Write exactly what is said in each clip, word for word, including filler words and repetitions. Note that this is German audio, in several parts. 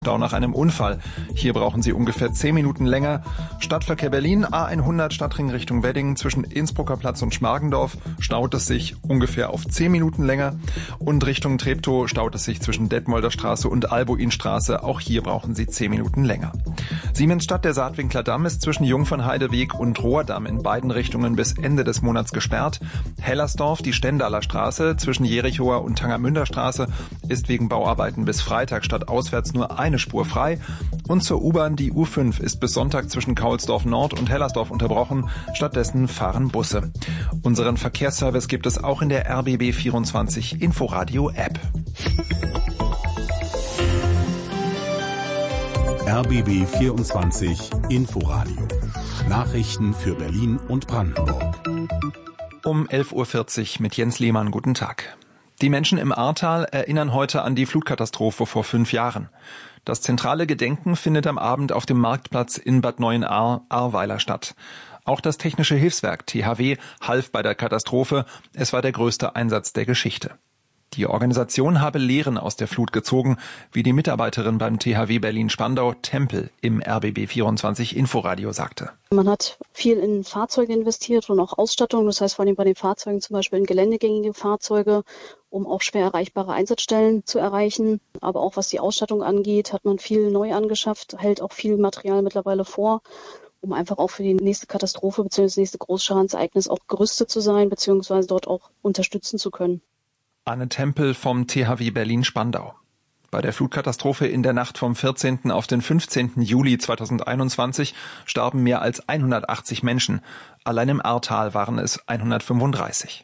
Stau nach einem Unfall. Hier brauchen Sie ungefähr zehn Minuten länger. Stadtverkehr Berlin, A hundert Stadtring Richtung Wedding zwischen Innsbrucker Platz und Schmargendorf staut es sich ungefähr auf zehn Minuten länger. Und Richtung Treptow staut es sich zwischen Detmolder Straße und Albuinstraße. Auch hier brauchen Sie zehn Minuten länger. Siemensstadt, der Saatwinkler Damm, ist zwischen Jungfernheideweg und Rohrdamm in beiden Richtungen bis Ende des Monats gesperrt. Hellersdorf, die Stendaler Straße zwischen Jerichoer und Tangermünder Straße ist wegen Bauarbeiten bis Freitag statt auswärts nur ein eine Spur frei. Und zur U-Bahn, die U fünf ist bis Sonntag zwischen Kaulsdorf Nord und Hellersdorf unterbrochen. Stattdessen fahren Busse. Unseren Verkehrsservice gibt es auch in der R B B vierundzwanzig Inforadio App. R B B vierundzwanzig Inforadio. Nachrichten für Berlin und Brandenburg. Um elf Uhr vierzig mit Jens Lehmann. Guten Tag. Die Menschen im Ahrtal erinnern heute an die Flutkatastrophe vor fünf Jahren. Das zentrale Gedenken findet am Abend auf dem Marktplatz in Bad Neuenahr, Ahrweiler statt. Auch das Technische Hilfswerk T H W half bei der Katastrophe. Es war der größte Einsatz der Geschichte. Die Organisation habe Lehren aus der Flut gezogen, wie die Mitarbeiterin beim T H W Berlin-Spandau Tempel im R B B vierundzwanzig Inforadio sagte. Man hat viel in Fahrzeuge investiert und auch Ausstattung, das heißt vor allem bei den Fahrzeugen zum Beispiel in geländegängige Fahrzeuge, um auch schwer erreichbare Einsatzstellen zu erreichen. Aber auch was die Ausstattung angeht, hat man viel neu angeschafft, hält auch viel Material mittlerweile vor, um einfach auch für die nächste Katastrophe bzw. das nächste Großschadensereignis auch gerüstet zu sein bzw. dort auch unterstützen zu können. Anne Tempel vom T H W Berlin-Spandau. Bei der Flutkatastrophe in der Nacht vom vierzehnten auf den fünfzehnten Juli zweitausendeinundzwanzig starben mehr als hundertachtzig Menschen. Allein im Ahrtal waren es hundertfünfunddreißig.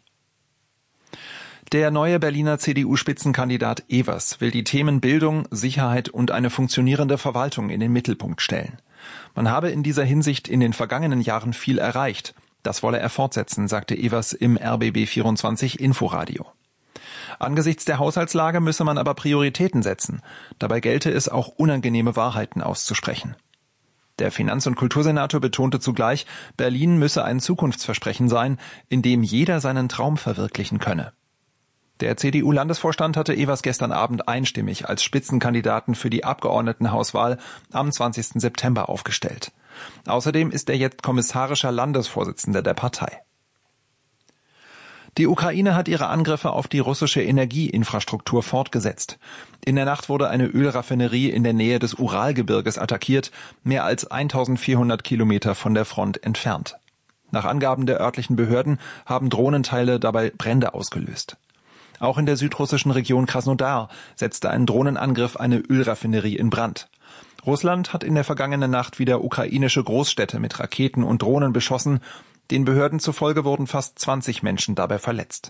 Der neue Berliner C D U-Spitzenkandidat Evers will die Themen Bildung, Sicherheit und eine funktionierende Verwaltung in den Mittelpunkt stellen. Man habe in dieser Hinsicht in den vergangenen Jahren viel erreicht. Das wolle er fortsetzen, sagte Evers im R B B vierundzwanzig Inforadio. Angesichts der Haushaltslage müsse man aber Prioritäten setzen. Dabei gelte es, auch unangenehme Wahrheiten auszusprechen. Der Finanz- und Kultursenator betonte zugleich, Berlin müsse ein Zukunftsversprechen sein, in dem jeder seinen Traum verwirklichen könne. Der C D U-Landesvorstand hatte Evers gestern Abend einstimmig als Spitzenkandidaten für die Abgeordnetenhauswahl am zwanzigsten September aufgestellt. Außerdem ist er jetzt kommissarischer Landesvorsitzender der Partei. Die Ukraine hat ihre Angriffe auf die russische Energieinfrastruktur fortgesetzt. In der Nacht wurde eine Ölraffinerie in der Nähe des Uralgebirges attackiert, mehr als eintausendvierhundert Kilometer von der Front entfernt. Nach Angaben der örtlichen Behörden haben Drohnenteile dabei Brände ausgelöst. Auch in der südrussischen Region Krasnodar setzte ein Drohnenangriff eine Ölraffinerie in Brand. Russland hat in der vergangenen Nacht wieder ukrainische Großstädte mit Raketen und Drohnen beschossen. Den Behörden zufolge wurden fast zwanzig Menschen dabei verletzt.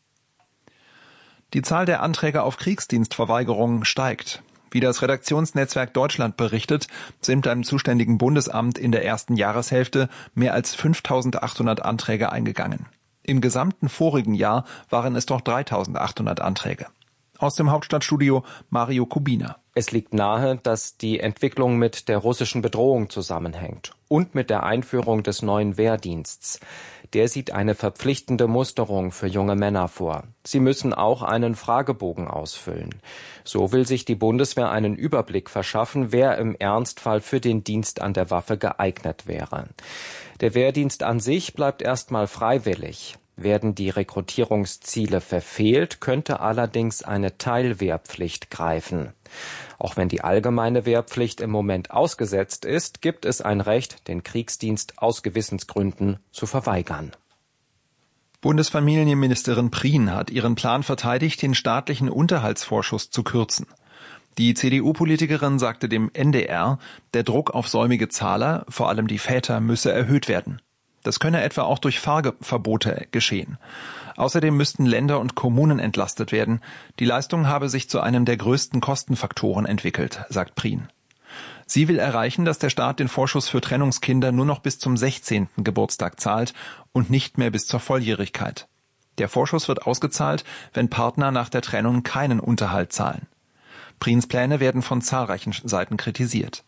Die Zahl der Anträge auf Kriegsdienstverweigerung steigt. Wie das Redaktionsnetzwerk Deutschland berichtet, sind beim zuständigen Bundesamt in der ersten Jahreshälfte mehr als fünftausendachthundert Anträge eingegangen. Im gesamten vorigen Jahr waren es doch dreitausendachthundert Anträge. Aus dem Hauptstadtstudio Mario Kubina. Es liegt nahe, dass die Entwicklung mit der russischen Bedrohung zusammenhängt und mit der Einführung des neuen Wehrdienstes. Der sieht eine verpflichtende Musterung für junge Männer vor. Sie müssen auch einen Fragebogen ausfüllen. So will sich die Bundeswehr einen Überblick verschaffen, wer im Ernstfall für den Dienst an der Waffe geeignet wäre. Der Wehrdienst an sich bleibt erstmal freiwillig. Werden die Rekrutierungsziele verfehlt, könnte allerdings eine Teilwehrpflicht greifen. Auch wenn die allgemeine Wehrpflicht im Moment ausgesetzt ist, gibt es ein Recht, den Kriegsdienst aus Gewissensgründen zu verweigern. Bundesfamilienministerin Prien hat ihren Plan verteidigt, den staatlichen Unterhaltsvorschuss zu kürzen. Die C D U-Politikerin sagte dem N D R, der Druck auf säumige Zahler, vor allem die Väter, müsse erhöht werden. Das könne etwa auch durch Fahrverbote geschehen. Außerdem müssten Länder und Kommunen entlastet werden. Die Leistung habe sich zu einem der größten Kostenfaktoren entwickelt, sagt Prien. Sie will erreichen, dass der Staat den Vorschuss für Trennungskinder nur noch bis zum sechzehnten Geburtstag zahlt und nicht mehr bis zur Volljährigkeit. Der Vorschuss wird ausgezahlt, wenn Partner nach der Trennung keinen Unterhalt zahlen. Priens Pläne werden von zahlreichen Seiten kritisiert.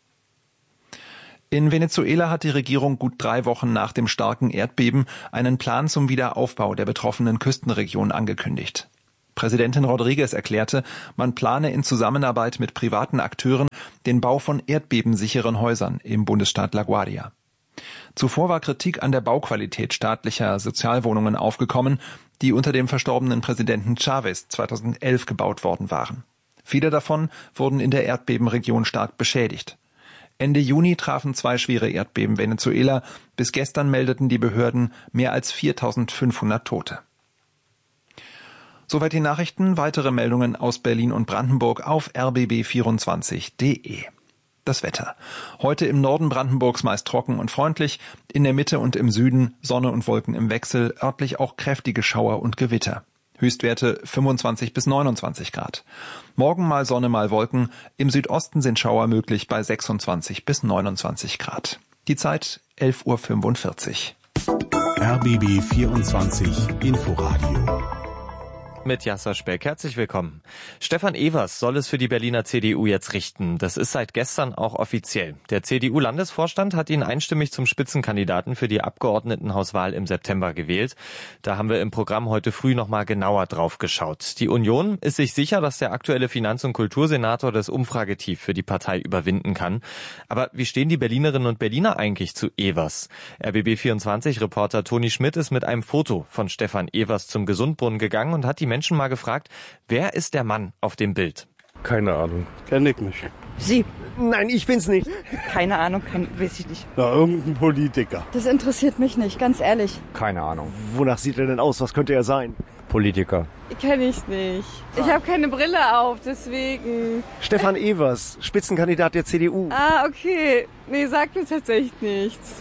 In Venezuela hat die Regierung gut drei Wochen nach dem starken Erdbeben einen Plan zum Wiederaufbau der betroffenen Küstenregion angekündigt. Präsidentin Rodriguez erklärte, man plane in Zusammenarbeit mit privaten Akteuren den Bau von erdbebensicheren Häusern im Bundesstaat La Guardia. Zuvor war Kritik an der Bauqualität staatlicher Sozialwohnungen aufgekommen, die unter dem verstorbenen Präsidenten Chávez zweitausendelf gebaut worden waren. Viele davon wurden in der Erdbebenregion stark beschädigt. Ende Juni trafen zwei schwere Erdbeben Venezuela. Bis gestern meldeten die Behörden mehr als viertausendfünfhundert Tote. Soweit die Nachrichten. Weitere Meldungen aus Berlin und Brandenburg auf r b b vierundzwanzig punkt d e. Das Wetter. Heute im Norden Brandenburgs meist trocken und freundlich, in der Mitte und im Süden Sonne und Wolken im Wechsel, örtlich auch kräftige Schauer und Gewitter. Höchstwerte fünfundzwanzig bis neunundzwanzig Grad. Morgen mal Sonne, mal Wolken. Im Südosten sind Schauer möglich bei sechsundzwanzig bis neunundzwanzig Grad. Die Zeit elf Uhr fünfundvierzig. R B B vierundzwanzig Inforadio. Mit Jasser Speck. Herzlich willkommen. Stefan Evers soll es für die Berliner C D U jetzt richten. Das ist seit gestern auch offiziell. Der C D U-Landesvorstand hat ihn einstimmig zum Spitzenkandidaten für die Abgeordnetenhauswahl im September gewählt. Da haben wir im Programm heute früh noch mal genauer drauf geschaut. Die Union ist sich sicher, dass der aktuelle Finanz- und Kultursenator das Umfragetief für die Partei überwinden kann. Aber wie stehen die Berlinerinnen und Berliner eigentlich zu Evers? R B B vierundzwanzig-Reporter Toni Schmidt ist mit einem Foto von Stefan Evers zum Gesundbrunnen gegangen und hat die Menschen mal gefragt, wer ist der Mann auf dem Bild? Keine Ahnung. Kenn ich nicht. Sie? Nein, ich bin's nicht. Keine Ahnung, kann, weiß ich nicht. Na, irgendein Politiker. Das interessiert mich nicht, ganz ehrlich. Keine Ahnung. Wonach sieht er denn aus? Was könnte er sein? Politiker. Kenn ich nicht. Ich habe keine Brille auf, deswegen. Stefan Evers, Spitzenkandidat der C D U. Ah, okay. Nee, sagt mir tatsächlich nichts.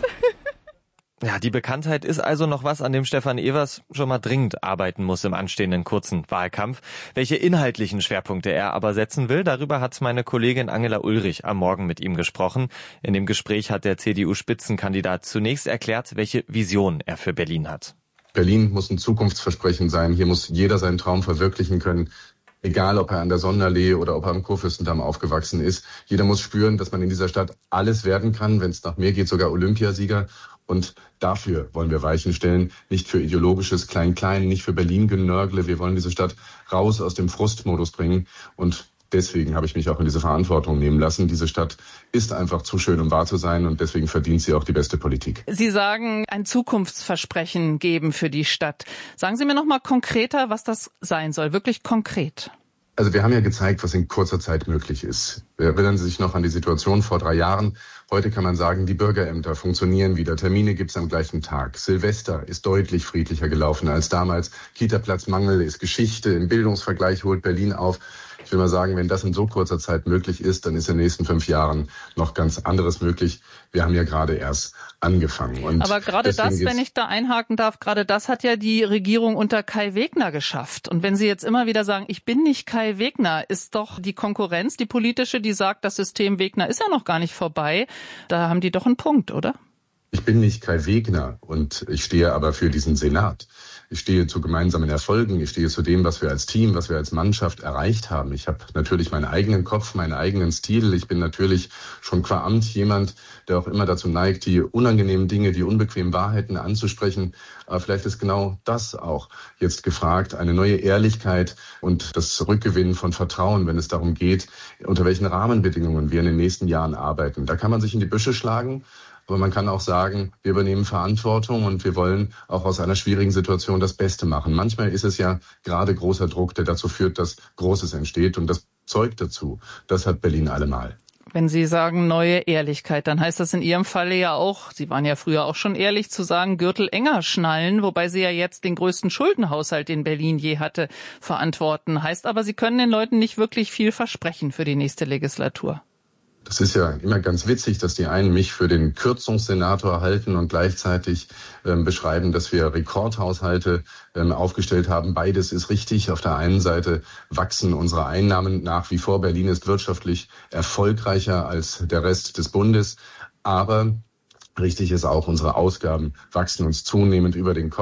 Ja, die Bekanntheit ist also noch was, an dem Stefan Evers schon mal dringend arbeiten muss im anstehenden kurzen Wahlkampf. Welche inhaltlichen Schwerpunkte er aber setzen will, darüber hat meine Kollegin Angela Ulrich am Morgen mit ihm gesprochen. In dem Gespräch hat der C D U-Spitzenkandidat zunächst erklärt, welche Vision er für Berlin hat. Berlin muss ein Zukunftsversprechen sein. Hier muss jeder seinen Traum verwirklichen können. Egal, ob er an der Sonnenallee oder ob er am Kurfürstendamm aufgewachsen ist. Jeder muss spüren, dass man in dieser Stadt alles werden kann, wenn es nach mehr geht, sogar Olympiasieger. Und dafür wollen wir Weichen stellen, nicht für ideologisches Klein-Klein, nicht für Berlin-Genörgle. Wir wollen diese Stadt raus aus dem Frustmodus bringen. Und deswegen habe ich mich auch in diese Verantwortung nehmen lassen. Diese Stadt ist einfach zu schön, um wahr zu sein. Und deswegen verdient sie auch die beste Politik. Sie sagen, ein Zukunftsversprechen geben für die Stadt. Sagen Sie mir noch mal konkreter, was das sein soll. Wirklich konkret. Also wir haben ja gezeigt, was in kurzer Zeit möglich ist. Erinnern Sie sich noch an die Situation vor drei Jahren? Heute kann man sagen, die Bürgerämter funktionieren wieder. Termine gibt's am gleichen Tag. Silvester ist deutlich friedlicher gelaufen als damals. Kita-Platzmangel ist Geschichte. Im Bildungsvergleich holt Berlin auf. Ich will mal sagen, wenn das in so kurzer Zeit möglich ist, dann ist in den nächsten fünf Jahren noch ganz anderes möglich. Wir haben ja gerade erst angefangen. Und aber gerade das, wenn ich da einhaken darf, gerade das hat ja die Regierung unter Kai Wegner geschafft. Und wenn Sie jetzt immer wieder sagen, ich bin nicht Kai Wegner, ist doch die Konkurrenz, die politische, die sagt, das System Wegner ist ja noch gar nicht vorbei. Da haben die doch einen Punkt, oder? Ich bin nicht Kai Wegner und ich stehe aber für diesen Senat. Ich stehe zu gemeinsamen Erfolgen. Ich stehe zu dem, was wir als Team, was wir als Mannschaft erreicht haben. Ich habe natürlich meinen eigenen Kopf, meinen eigenen Stil. Ich bin natürlich schon qua Amt jemand, der auch immer dazu neigt, die unangenehmen Dinge, die unbequemen Wahrheiten anzusprechen. Aber vielleicht ist genau das auch jetzt gefragt, eine neue Ehrlichkeit und das Rückgewinnen von Vertrauen, wenn es darum geht, unter welchen Rahmenbedingungen wir in den nächsten Jahren arbeiten. Da kann man sich in die Büsche schlagen. Aber man kann auch sagen, wir übernehmen Verantwortung und wir wollen auch aus einer schwierigen Situation das Beste machen. Manchmal ist es ja gerade großer Druck, der dazu führt, dass Großes entsteht. Und das zeugt dazu. Das hat Berlin allemal. Wenn Sie sagen neue Ehrlichkeit, dann heißt das in Ihrem Falle ja auch, Sie waren ja früher auch schon ehrlich, zu sagen, Gürtel enger schnallen, wobei Sie ja jetzt den größten Schuldenhaushalt, den Berlin je hatte, verantworten. Heißt aber, Sie können den Leuten nicht wirklich viel versprechen für die nächste Legislatur. Das ist ja immer ganz witzig, dass die einen mich für den Kürzungssenator halten und gleichzeitig ähm, beschreiben, dass wir Rekordhaushalte ähm, aufgestellt haben. Beides ist richtig. Auf der einen Seite wachsen unsere Einnahmen nach wie vor. Berlin ist wirtschaftlich erfolgreicher als der Rest des Bundes. Aber richtig ist auch, unsere Ausgaben wachsen uns zunehmend über den Kopf.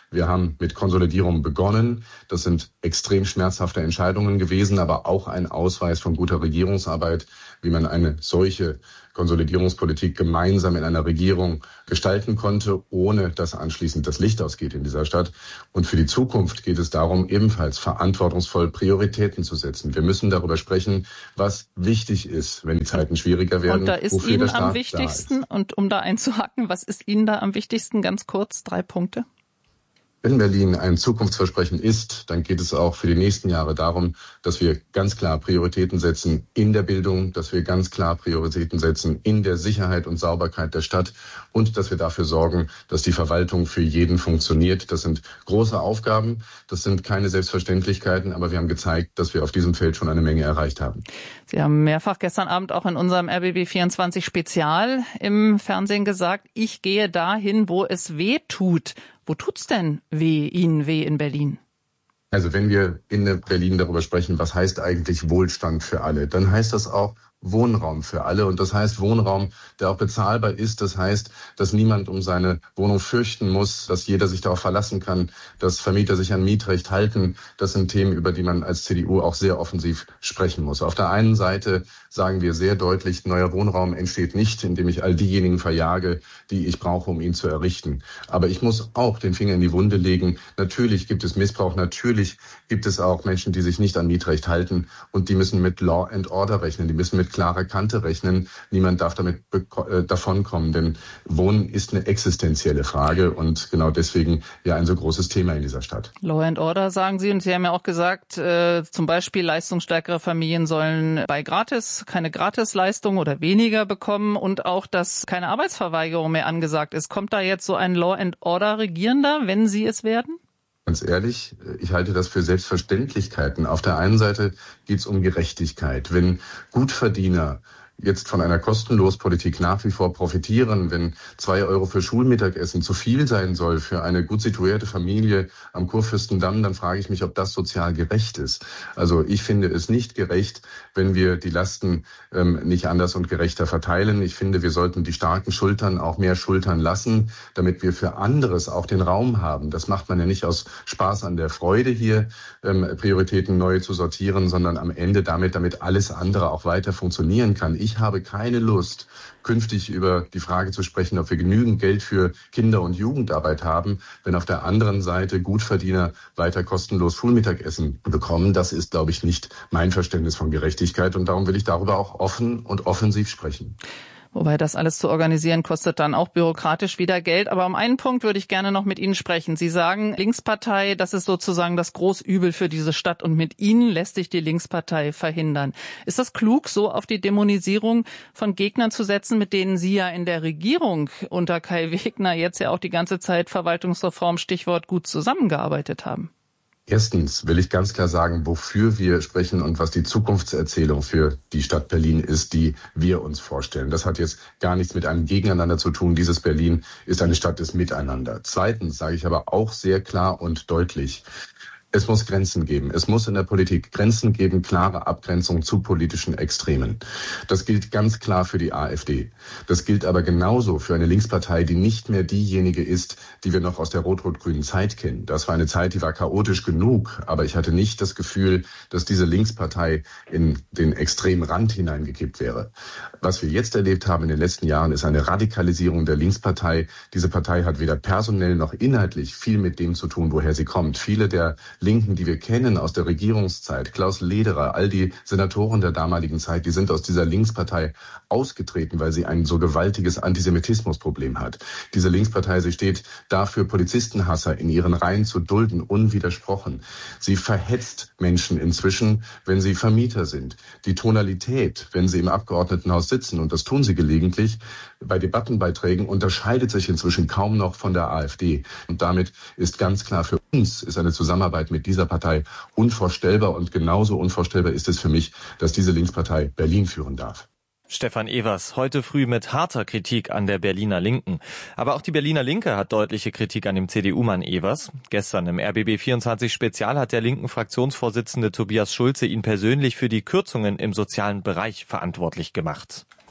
Wir haben mit Konsolidierung begonnen. Das sind extrem schmerzhafte Entscheidungen gewesen, aber auch ein Ausweis von guter Regierungsarbeit, wie man eine solche Konsolidierungspolitik gemeinsam in einer Regierung gestalten konnte, ohne dass anschließend das Licht ausgeht in dieser Stadt. Und für die Zukunft geht es darum, ebenfalls verantwortungsvoll Prioritäten zu setzen. Wir müssen darüber sprechen, was wichtig ist, wenn die Zeiten schwieriger werden. Und da ist Ihnen am wichtigsten, und um da einzuhaken, was ist Ihnen da am wichtigsten? Ganz kurz, drei Punkte. Wenn Berlin ein Zukunftsversprechen ist, dann geht es auch für die nächsten Jahre darum, dass wir ganz klar Prioritäten setzen in der Bildung, dass wir ganz klar Prioritäten setzen in der Sicherheit und Sauberkeit der Stadt und dass wir dafür sorgen, dass die Verwaltung für jeden funktioniert. Das sind große Aufgaben, das sind keine Selbstverständlichkeiten, aber wir haben gezeigt, dass wir auf diesem Feld schon eine Menge erreicht haben. Sie haben mehrfach gestern Abend auch in unserem R B B vierundzwanzig Spezial im Fernsehen gesagt, ich gehe dahin, wo es weh tut. Wo tut's denn weh, Ihnen weh in Berlin? Also wenn wir in Berlin darüber sprechen, was heißt eigentlich Wohlstand für alle, dann heißt das auch Wohnraum für alle. Und das heißt Wohnraum, der auch bezahlbar ist. Das heißt, dass niemand um seine Wohnung fürchten muss, dass jeder sich darauf verlassen kann, dass Vermieter sich an Mietrecht halten. Das sind Themen, über die man als C D U auch sehr offensiv sprechen muss. Auf der einen Seite sagen wir sehr deutlich, neuer Wohnraum entsteht nicht, indem ich all diejenigen verjage, die ich brauche, um ihn zu errichten. Aber ich muss auch den Finger in die Wunde legen. Natürlich gibt es Missbrauch. Natürlich gibt es auch Menschen, die sich nicht an Mietrecht halten. Und die müssen mit Law and Order rechnen. Die müssen mit klare Kante rechnen. Niemand darf damit äh, davonkommen, denn Wohnen ist eine existenzielle Frage und genau deswegen ja ein so großes Thema in dieser Stadt. Law and Order sagen Sie, und Sie haben ja auch gesagt, äh, zum Beispiel leistungsstärkere Familien sollen bei Gratis keine Gratisleistung oder weniger bekommen und auch, dass keine Arbeitsverweigerung mehr angesagt ist. Kommt da jetzt so ein Law and Order Regierender, wenn Sie es werden? Ganz ehrlich, ich halte das für Selbstverständlichkeiten. Auf der einen Seite geht es um Gerechtigkeit. Wenn Gutverdiener jetzt von einer Kostenlospolitik nach wie vor profitieren, wenn zwei Euro für Schulmittagessen zu viel sein soll für eine gut situierte Familie am Kurfürstendamm, dann frage ich mich, ob das sozial gerecht ist. Also ich finde es nicht gerecht, wenn wir die Lasten ähm, nicht anders und gerechter verteilen. Ich finde, wir sollten die starken Schultern auch mehr schultern lassen, damit wir für anderes auch den Raum haben. Das macht man ja nicht aus Spaß an der Freude hier, ähm, Prioritäten neu zu sortieren, sondern am Ende damit, damit alles andere auch weiter funktionieren kann. Ich habe keine Lust, künftig über die Frage zu sprechen, ob wir genügend Geld für Kinder- und Jugendarbeit haben, wenn auf der anderen Seite Gutverdiener weiter kostenlos Schulmittagessen bekommen. Das ist, glaube ich, nicht mein Verständnis von Gerechtigkeit und darum will ich darüber auch offen und offensiv sprechen. Wobei das alles zu organisieren kostet dann auch bürokratisch wieder Geld. Aber um einen Punkt würde ich gerne noch mit Ihnen sprechen. Sie sagen, Linkspartei, das ist sozusagen das Großübel für diese Stadt und mit Ihnen lässt sich die Linkspartei verhindern. Ist das klug, so auf die Dämonisierung von Gegnern zu setzen, mit denen Sie ja in der Regierung unter Kai Wegner jetzt ja auch die ganze Zeit Verwaltungsreform, Stichwort, gut zusammengearbeitet haben? Erstens will ich ganz klar sagen, wofür wir sprechen und was die Zukunftserzählung für die Stadt Berlin ist, die wir uns vorstellen. Das hat jetzt gar nichts mit einem Gegeneinander zu tun. Dieses Berlin ist eine Stadt des Miteinander. Zweitens sage ich aber auch sehr klar und deutlich, es muss Grenzen geben. Es muss in der Politik Grenzen geben, klare Abgrenzung zu politischen Extremen. Das gilt ganz klar für die AfD. Das gilt aber genauso für eine Linkspartei, die nicht mehr diejenige ist, die wir noch aus der rot-rot-grünen Zeit kennen. Das war eine Zeit, die war chaotisch genug, aber ich hatte nicht das Gefühl, dass diese Linkspartei in den extremen Rand hineingekippt wäre. Was wir jetzt erlebt haben in den letzten Jahren, ist eine Radikalisierung der Linkspartei. Diese Partei hat weder personell noch inhaltlich viel mit dem zu tun, woher sie kommt. Viele der Linken, die wir kennen aus der Regierungszeit, Klaus Lederer, all die Senatoren der damaligen Zeit, die sind aus dieser Linkspartei ausgetreten, weil sie ein so gewaltiges Antisemitismusproblem hat. Diese Linkspartei, sie steht dafür, Polizistenhasser in ihren Reihen zu dulden, unwidersprochen. Sie verhetzt Menschen inzwischen, wenn sie Vermieter sind. Die Tonalität, wenn sie im Abgeordnetenhaus sitzen, und das tun sie gelegentlich, bei Debattenbeiträgen unterscheidet sich inzwischen kaum noch von der AfD. Und damit ist ganz klar, für uns ist eine Zusammenarbeit mit dieser Partei unvorstellbar. Und genauso unvorstellbar ist es für mich, dass diese Linkspartei Berlin führen darf. Stefan Evers, heute früh mit harter Kritik an der Berliner Linken. Aber auch die Berliner Linke hat deutliche Kritik an dem C D U-Mann Evers. Gestern im R B B vierundzwanzig Spezial hat der linken Fraktionsvorsitzende Tobias Schulze ihn persönlich für die Kürzungen im sozialen Bereich verantwortlich gemacht.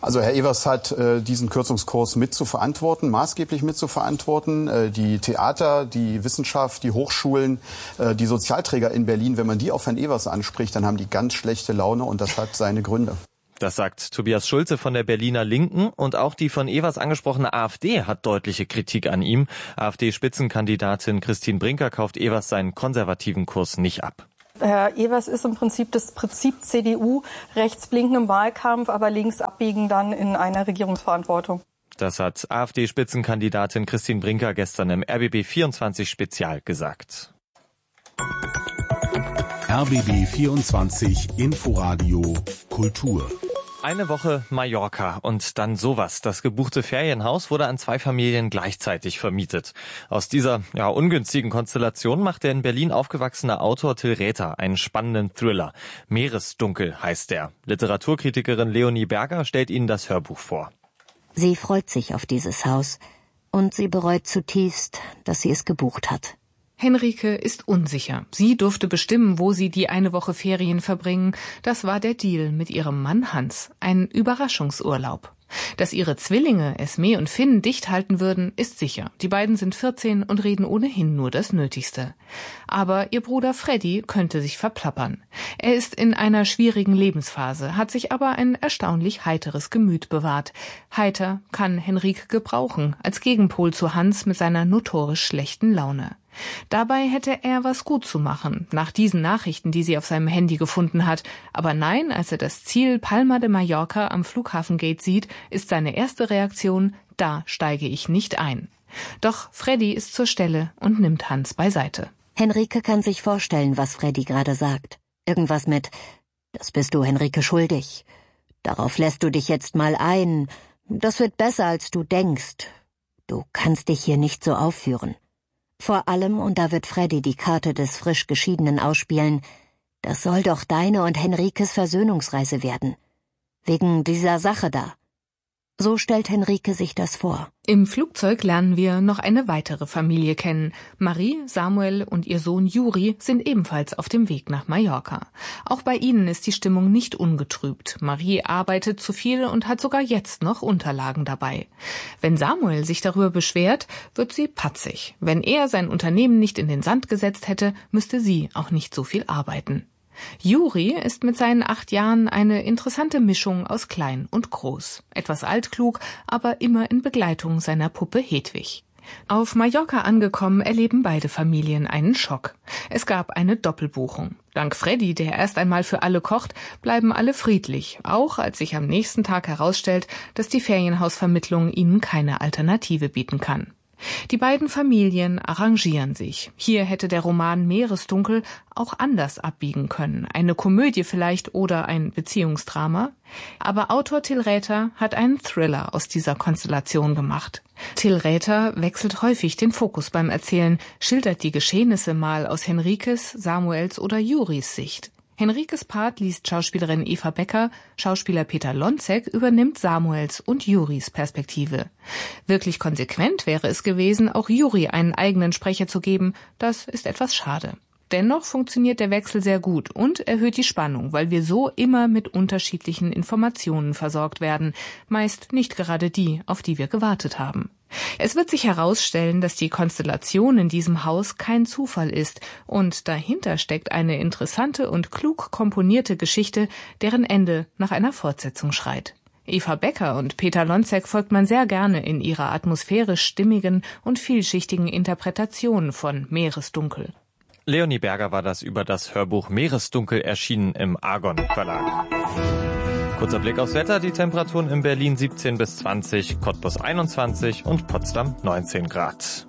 Also Herr Evers hat äh, diesen Kürzungskurs mit zu verantworten, maßgeblich mit zu verantworten. Äh, die Theater, die Wissenschaft, die Hochschulen, äh, die Sozialträger in Berlin, wenn man die auf Herrn Evers anspricht, dann haben die ganz schlechte Laune und das hat seine Gründe. Das sagt Tobias Schulze von der Berliner Linken und auch die von Evers angesprochene AfD hat deutliche Kritik an ihm. AfD-Spitzenkandidatin Christine Brinker kauft Evers seinen konservativen Kurs nicht ab. Herr Evers ist im Prinzip das Prinzip C D U, rechts blinken im Wahlkampf, aber links abbiegen dann in einer Regierungsverantwortung. Das hat AfD-Spitzenkandidatin Christine Brinker gestern im R B B vierundzwanzig Spezial gesagt. R B B vierundzwanzig Inforadio Kultur. Eine Woche Mallorca und dann sowas. Das gebuchte Ferienhaus wurde an zwei Familien gleichzeitig vermietet. Aus dieser ja, ungünstigen Konstellation macht der in Berlin aufgewachsene Autor Till Räther einen spannenden Thriller. Meeresdunkel heißt er. Literaturkritikerin Leonie Berger stellt Ihnen das Hörbuch vor. Sie freut sich auf dieses Haus und sie bereut zutiefst, dass sie es gebucht hat. Henrike ist unsicher. Sie durfte bestimmen, wo sie die eine Woche Ferien verbringen. Das war der Deal mit ihrem Mann Hans. Ein Überraschungsurlaub. Dass ihre Zwillinge, Esme und Finn, dicht halten würden, ist sicher. Die beiden sind vierzehn und reden ohnehin nur das Nötigste. Aber ihr Bruder Freddy könnte sich verplappern. Er ist in einer schwierigen Lebensphase, hat sich aber ein erstaunlich heiteres Gemüt bewahrt. Heiter kann Henrike gebrauchen, als Gegenpol zu Hans mit seiner notorisch schlechten Laune. Dabei hätte er was gut zu machen, nach diesen Nachrichten, die sie auf seinem Handy gefunden hat. Aber nein, als er das Ziel Palma de Mallorca am Flughafengate sieht, ist seine erste Reaktion, da steige ich nicht ein. Doch Freddy ist zur Stelle und nimmt Hans beiseite. Henrike kann sich vorstellen, was Freddy gerade sagt. Irgendwas mit, das bist du Henrike schuldig. Darauf lässt du dich jetzt mal ein. Das wird besser, als du denkst. Du kannst dich hier nicht so aufführen. Vor allem, und da wird Freddy die Karte des frisch Geschiedenen ausspielen, das soll doch deine und Henrikes Versöhnungsreise werden. Wegen dieser Sache da. So stellt Henrike sich das vor. Im Flugzeug lernen wir noch eine weitere Familie kennen. Marie, Samuel und ihr Sohn Juri sind ebenfalls auf dem Weg nach Mallorca. Auch bei ihnen ist die Stimmung nicht ungetrübt. Marie arbeitet zu viel und hat sogar jetzt noch Unterlagen dabei. Wenn Samuel sich darüber beschwert, wird sie patzig. Wenn er sein Unternehmen nicht in den Sand gesetzt hätte, müsste sie auch nicht so viel arbeiten. Juri ist mit seinen acht Jahren eine interessante Mischung aus klein und groß. Etwas altklug, aber immer in Begleitung seiner Puppe Hedwig. Auf Mallorca angekommen, erleben beide Familien einen Schock. Es gab eine Doppelbuchung. Dank Freddy, der erst einmal für alle kocht, bleiben alle friedlich, auch als sich am nächsten Tag herausstellt, dass die Ferienhausvermittlung ihnen keine Alternative bieten kann. Die beiden Familien arrangieren sich. Hier hätte der Roman Meeresdunkel auch anders abbiegen können. Eine Komödie vielleicht oder ein Beziehungsdrama. Aber Autor Till Räther hat einen Thriller aus dieser Konstellation gemacht. Till Räther wechselt häufig den Fokus beim Erzählen, schildert die Geschehnisse mal aus Henrikes, Samuels oder Juris Sicht. Henrikes Part liest Schauspielerin Eva Becker, Schauspieler Peter Lonzek übernimmt Samuels und Juris Perspektive. Wirklich konsequent wäre es gewesen, auch Juri einen eigenen Sprecher zu geben, das ist etwas schade. Dennoch funktioniert der Wechsel sehr gut und erhöht die Spannung, weil wir so immer mit unterschiedlichen Informationen versorgt werden, meist nicht gerade die, auf die wir gewartet haben. Es wird sich herausstellen, dass die Konstellation in diesem Haus kein Zufall ist und dahinter steckt eine interessante und klug komponierte Geschichte, deren Ende nach einer Fortsetzung schreit. Eva Becker und Peter Lonzek folgt man sehr gerne in ihrer atmosphärisch stimmigen und vielschichtigen Interpretation von Meeresdunkel. Leonie Berger war das über das Hörbuch Meeresdunkel, erschienen im Argon Verlag. Kurzer Blick aufs Wetter, die Temperaturen in Berlin siebzehn bis zwanzig, Cottbus einundzwanzig und Potsdam neunzehn Grad.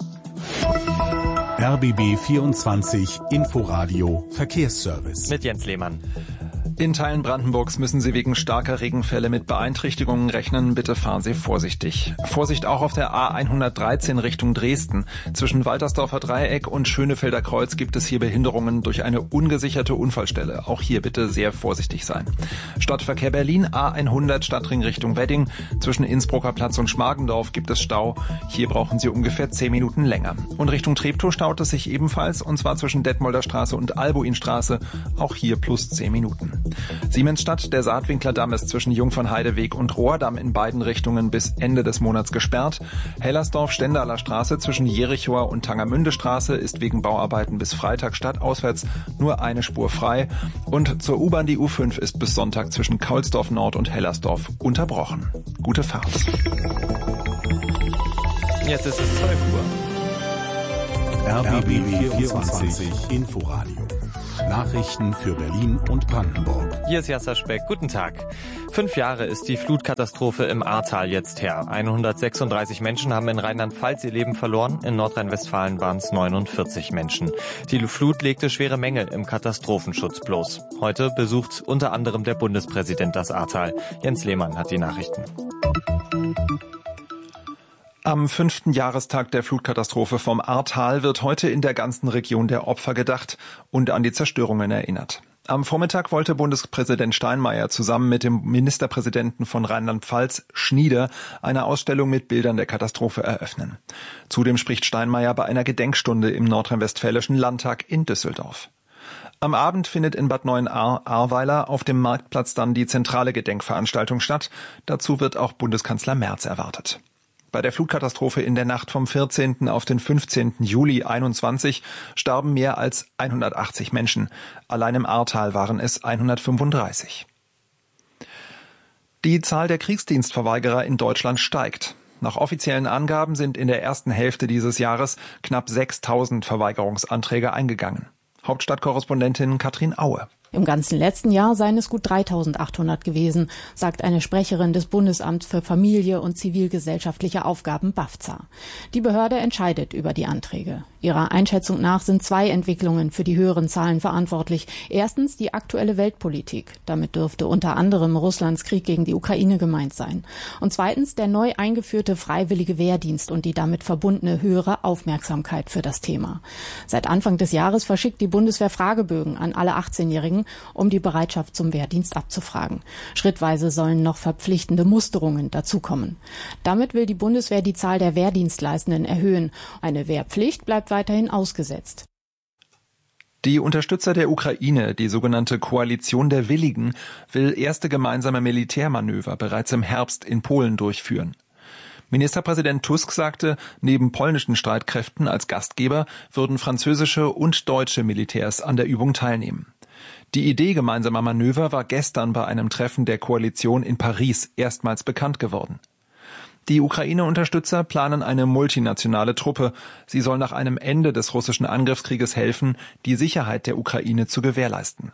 R B B vierundzwanzig Inforadio Verkehrsservice. Mit Jens Lehmann. In Teilen Brandenburgs müssen Sie wegen starker Regenfälle mit Beeinträchtigungen rechnen. Bitte fahren Sie vorsichtig. Vorsicht auch auf der A hundertdreizehn Richtung Dresden. Zwischen Waltersdorfer Dreieck und Schönefelder Kreuz gibt es hier Behinderungen durch eine ungesicherte Unfallstelle. Auch hier bitte sehr vorsichtig sein. Stadtverkehr Berlin, A hundert Stadtring Richtung Wedding. Zwischen Innsbrucker Platz und Schmargendorf gibt es Stau. Hier brauchen Sie ungefähr zehn Minuten länger. Und Richtung Treptow staut es sich ebenfalls, und zwar zwischen Detmolder Straße und Albuinstraße. Auch hier plus zehn Minuten. Siemensstadt, der Saatwinklerdamm ist zwischen Jungfernheideweg und Rohrdamm in beiden Richtungen bis Ende des Monats gesperrt. Hellersdorf-Stendaler Straße zwischen Jerichoer und Tangermünde Straße ist wegen Bauarbeiten bis Freitag stadtauswärts nur eine Spur frei. Und zur U-Bahn die U fünf ist bis Sonntag zwischen Kaulsdorf Nord und Hellersdorf unterbrochen. Gute Fahrt. Jetzt ist es zwölf Uhr. R B B vierundzwanzig Inforadio. Nachrichten für Berlin und Brandenburg. Hier ist Jasser Speck. Guten Tag. Fünf Jahre ist die Flutkatastrophe im Ahrtal jetzt her. hundertsechsunddreißig Menschen haben in Rheinland-Pfalz ihr Leben verloren. In Nordrhein-Westfalen waren es neunundvierzig Menschen. Die Flut legte schwere Mängel im Katastrophenschutz bloß. Heute besucht unter anderem der Bundespräsident das Ahrtal. Jens Lehmann hat die Nachrichten. Am fünften Jahrestag der Flutkatastrophe vom Ahrtal wird heute in der ganzen Region der Opfer gedacht und an die Zerstörungen erinnert. Am Vormittag wollte Bundespräsident Steinmeier zusammen mit dem Ministerpräsidenten von Rheinland-Pfalz, Schnieder, eine Ausstellung mit Bildern der Katastrophe eröffnen. Zudem spricht Steinmeier bei einer Gedenkstunde im Nordrhein-Westfälischen Landtag in Düsseldorf. Am Abend findet in Bad Neuenahr-Ahrweiler auf dem Marktplatz dann die zentrale Gedenkveranstaltung statt. Dazu wird auch Bundeskanzler Merz erwartet. Bei der Flutkatastrophe in der Nacht vom vierzehnten auf den fünfzehnten Juli einundzwanzig starben mehr als hundertachtzig Menschen. Allein im Ahrtal waren es hundertfünfunddreißig. Die Zahl der Kriegsdienstverweigerer in Deutschland steigt. Nach offiziellen Angaben sind in der ersten Hälfte dieses Jahres knapp sechstausend Verweigerungsanträge eingegangen. Hauptstadtkorrespondentin Katrin Aue. Im ganzen letzten Jahr seien es gut dreitausendachthundert gewesen, sagt eine Sprecherin des Bundesamts für Familie und zivilgesellschaftliche Aufgaben BAFZA. Die Behörde entscheidet über die Anträge. Ihrer Einschätzung nach sind zwei Entwicklungen für die höheren Zahlen verantwortlich. Erstens die aktuelle Weltpolitik. Damit dürfte unter anderem Russlands Krieg gegen die Ukraine gemeint sein. Und zweitens der neu eingeführte freiwillige Wehrdienst und die damit verbundene höhere Aufmerksamkeit für das Thema. Seit Anfang des Jahres verschickt die Bundeswehr Fragebögen an alle achtzehnjährigen, um die Bereitschaft zum Wehrdienst abzufragen. Schrittweise sollen noch verpflichtende Musterungen dazukommen. Damit will die Bundeswehr die Zahl der Wehrdienstleistenden erhöhen. Eine Wehrpflicht bleibt weiterhin ausgesetzt. Die Unterstützer der Ukraine, die sogenannte Koalition der Willigen, will erste gemeinsame Militärmanöver bereits im Herbst in Polen durchführen. Ministerpräsident Tusk sagte, neben polnischen Streitkräften als Gastgeber würden französische und deutsche Militärs an der Übung teilnehmen. Die Idee gemeinsamer Manöver war gestern bei einem Treffen der Koalition in Paris erstmals bekannt geworden. Die Ukraine-Unterstützer planen eine multinationale Truppe. Sie soll nach einem Ende des russischen Angriffskrieges helfen, die Sicherheit der Ukraine zu gewährleisten.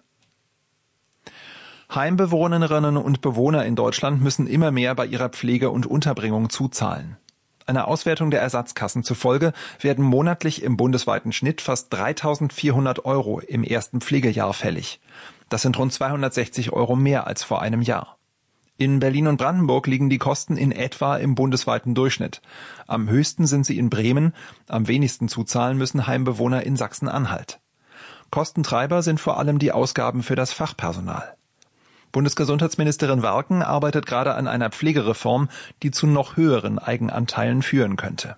Heimbewohnerinnen und Bewohner in Deutschland müssen immer mehr bei ihrer Pflege und Unterbringung zuzahlen. Einer Auswertung der Ersatzkassen zufolge werden monatlich im bundesweiten Schnitt fast dreitausendvierhundert Euro im ersten Pflegejahr fällig. Das sind rund zweihundertsechzig Euro mehr als vor einem Jahr. In Berlin und Brandenburg liegen die Kosten in etwa im bundesweiten Durchschnitt. Am höchsten sind sie in Bremen, am wenigsten zuzahlen müssen Heimbewohner in Sachsen-Anhalt. Kostentreiber sind vor allem die Ausgaben für das Fachpersonal. Bundesgesundheitsministerin Warken arbeitet gerade an einer Pflegereform, die zu noch höheren Eigenanteilen führen könnte.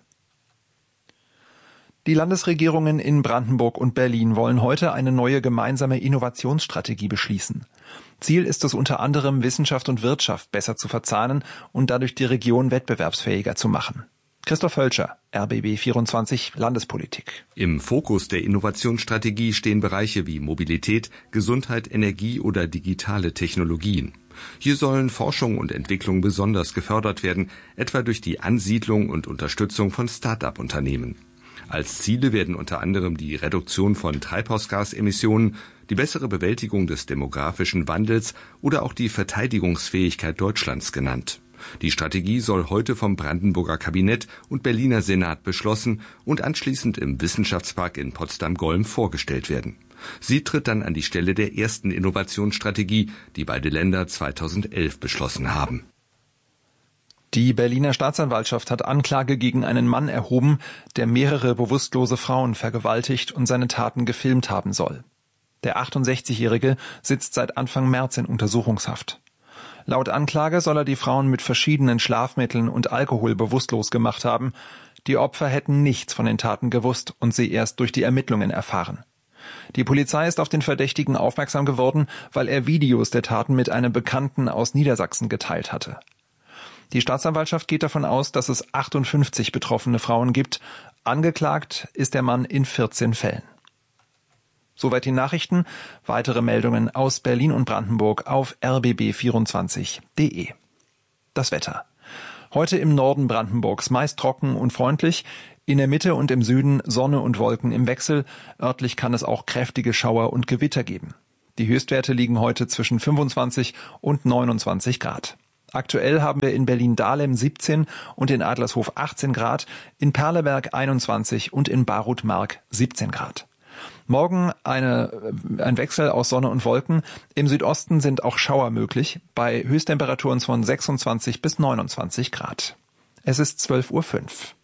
Die Landesregierungen in Brandenburg und Berlin wollen heute eine neue gemeinsame Innovationsstrategie beschließen. Ziel ist es unter anderem, Wissenschaft und Wirtschaft besser zu verzahnen und dadurch die Region wettbewerbsfähiger zu machen. Christoph Hölscher, R B B vierundzwanzig Landespolitik. Im Fokus der Innovationsstrategie stehen Bereiche wie Mobilität, Gesundheit, Energie oder digitale Technologien. Hier sollen Forschung und Entwicklung besonders gefördert werden, etwa durch die Ansiedlung und Unterstützung von Start-up-Unternehmen. Als Ziele werden unter anderem die Reduktion von Treibhausgasemissionen, die bessere Bewältigung des demografischen Wandels oder auch die Verteidigungsfähigkeit Deutschlands genannt. Die Strategie soll heute vom Brandenburger Kabinett und Berliner Senat beschlossen und anschließend im Wissenschaftspark in Potsdam-Golm vorgestellt werden. Sie tritt dann an die Stelle der ersten Innovationsstrategie, die beide Länder zweitausendelf beschlossen haben. Die Berliner Staatsanwaltschaft hat Anklage gegen einen Mann erhoben, der mehrere bewusstlose Frauen vergewaltigt und seine Taten gefilmt haben soll. Der achtundsechzigjährige sitzt seit Anfang März in Untersuchungshaft. Laut Anklage soll er die Frauen mit verschiedenen Schlafmitteln und Alkohol bewusstlos gemacht haben. Die Opfer hätten nichts von den Taten gewusst und sie erst durch die Ermittlungen erfahren. Die Polizei ist auf den Verdächtigen aufmerksam geworden, weil er Videos der Taten mit einem Bekannten aus Niedersachsen geteilt hatte. Die Staatsanwaltschaft geht davon aus, dass es achtundfünfzig betroffene Frauen gibt. Angeklagt ist der Mann in vierzehn Fällen. Soweit die Nachrichten. Weitere Meldungen aus Berlin und Brandenburg auf r b b vierundzwanzig punkt d e. Das Wetter. Heute im Norden Brandenburgs meist trocken und freundlich. In der Mitte und im Süden Sonne und Wolken im Wechsel. Örtlich kann es auch kräftige Schauer und Gewitter geben. Die Höchstwerte liegen heute zwischen fünfundzwanzig und neunundzwanzig Grad. Aktuell haben wir in Berlin-Dahlem siebzehn und in Adlershof achtzehn Grad, in Perleberg einundzwanzig und in Barut-Mark siebzehn Grad. Morgen eine, ein Wechsel aus Sonne und Wolken. Im Südosten sind auch Schauer möglich, bei Höchsttemperaturen von sechsundzwanzig bis neunundzwanzig Grad. Es ist zwölf Uhr fünf.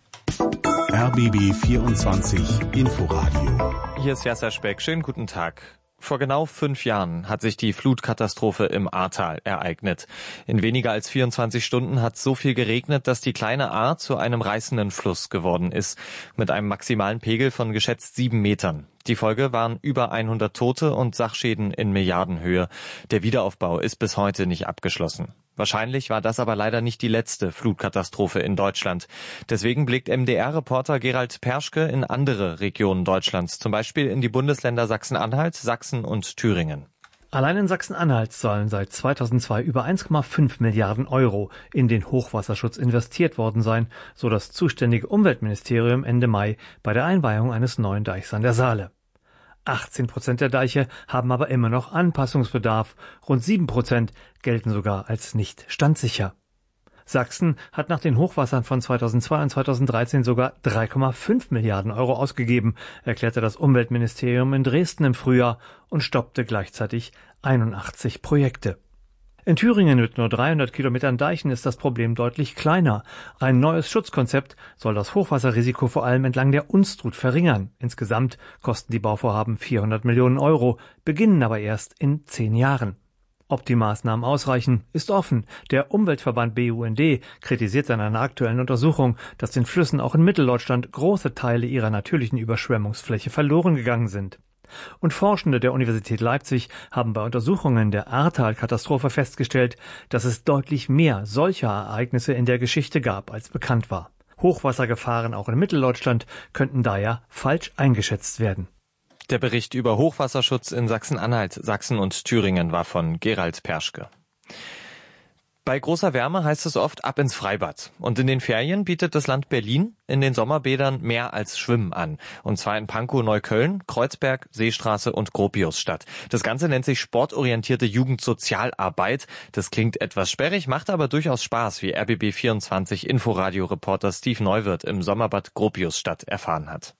R B B vierundzwanzig Inforadio. Hier ist Jasser Speck. Schönen guten Tag. Vor genau fünf Jahren hat sich die Flutkatastrophe im Ahrtal ereignet. In weniger als vierundzwanzig Stunden hat so viel geregnet, dass die kleine Ahr zu einem reißenden Fluss geworden ist, mit einem maximalen Pegel von geschätzt sieben Metern. Die Folge waren über hundert Tote und Sachschäden in Milliardenhöhe. Der Wiederaufbau ist bis heute nicht abgeschlossen. Wahrscheinlich war das aber leider nicht die letzte Flutkatastrophe in Deutschland. Deswegen blickt M D R-Reporter Gerald Perschke in andere Regionen Deutschlands, zum Beispiel in die Bundesländer Sachsen-Anhalt, Sachsen und Thüringen. Allein in Sachsen-Anhalt sollen seit zweitausendzwei über eins Komma fünf Milliarden Euro in den Hochwasserschutz investiert worden sein, so das zuständige Umweltministerium Ende Mai bei der Einweihung eines neuen Deichs an der Saale. achtzehn Prozent der Deiche haben aber immer noch Anpassungsbedarf. Rund sieben Prozent gelten sogar als nicht standsicher. Sachsen hat nach den Hochwassern von zweitausendzwei und zweitausenddreizehn sogar drei Komma fünf Milliarden Euro ausgegeben, erklärte das Umweltministerium in Dresden im Frühjahr und stoppte gleichzeitig einundachtzig Projekte. In Thüringen mit nur dreihundert Kilometern Deichen ist das Problem deutlich kleiner. Ein neues Schutzkonzept soll das Hochwasserrisiko vor allem entlang der Unstrut verringern. Insgesamt kosten die Bauvorhaben vierhundert Millionen Euro, beginnen aber erst in zehn Jahren. Ob die Maßnahmen ausreichen, ist offen. Der Umweltverband B U N D kritisiert in einer aktuellen Untersuchung, dass den Flüssen auch in Mitteldeutschland große Teile ihrer natürlichen Überschwemmungsfläche verloren gegangen sind. Und Forschende der Universität Leipzig haben bei Untersuchungen der Ahrtal-Katastrophe festgestellt, dass es deutlich mehr solcher Ereignisse in der Geschichte gab, als bekannt war. Hochwassergefahren auch in Mitteldeutschland könnten daher falsch eingeschätzt werden. Der Bericht über Hochwasserschutz in Sachsen-Anhalt, Sachsen und Thüringen war von Gerald Perschke. Bei großer Wärme heißt es oft ab ins Freibad. Und in den Ferien bietet das Land Berlin in den Sommerbädern mehr als Schwimmen an. Und zwar in Pankow, Neukölln, Kreuzberg, Seestraße und Gropiusstadt. Das Ganze nennt sich sportorientierte Jugendsozialarbeit. Das klingt etwas sperrig, macht aber durchaus Spaß, wie R B B vierundzwanzig Inforadio-Reporter Steve Neuwirth im Sommerbad Gropiusstadt erfahren hat.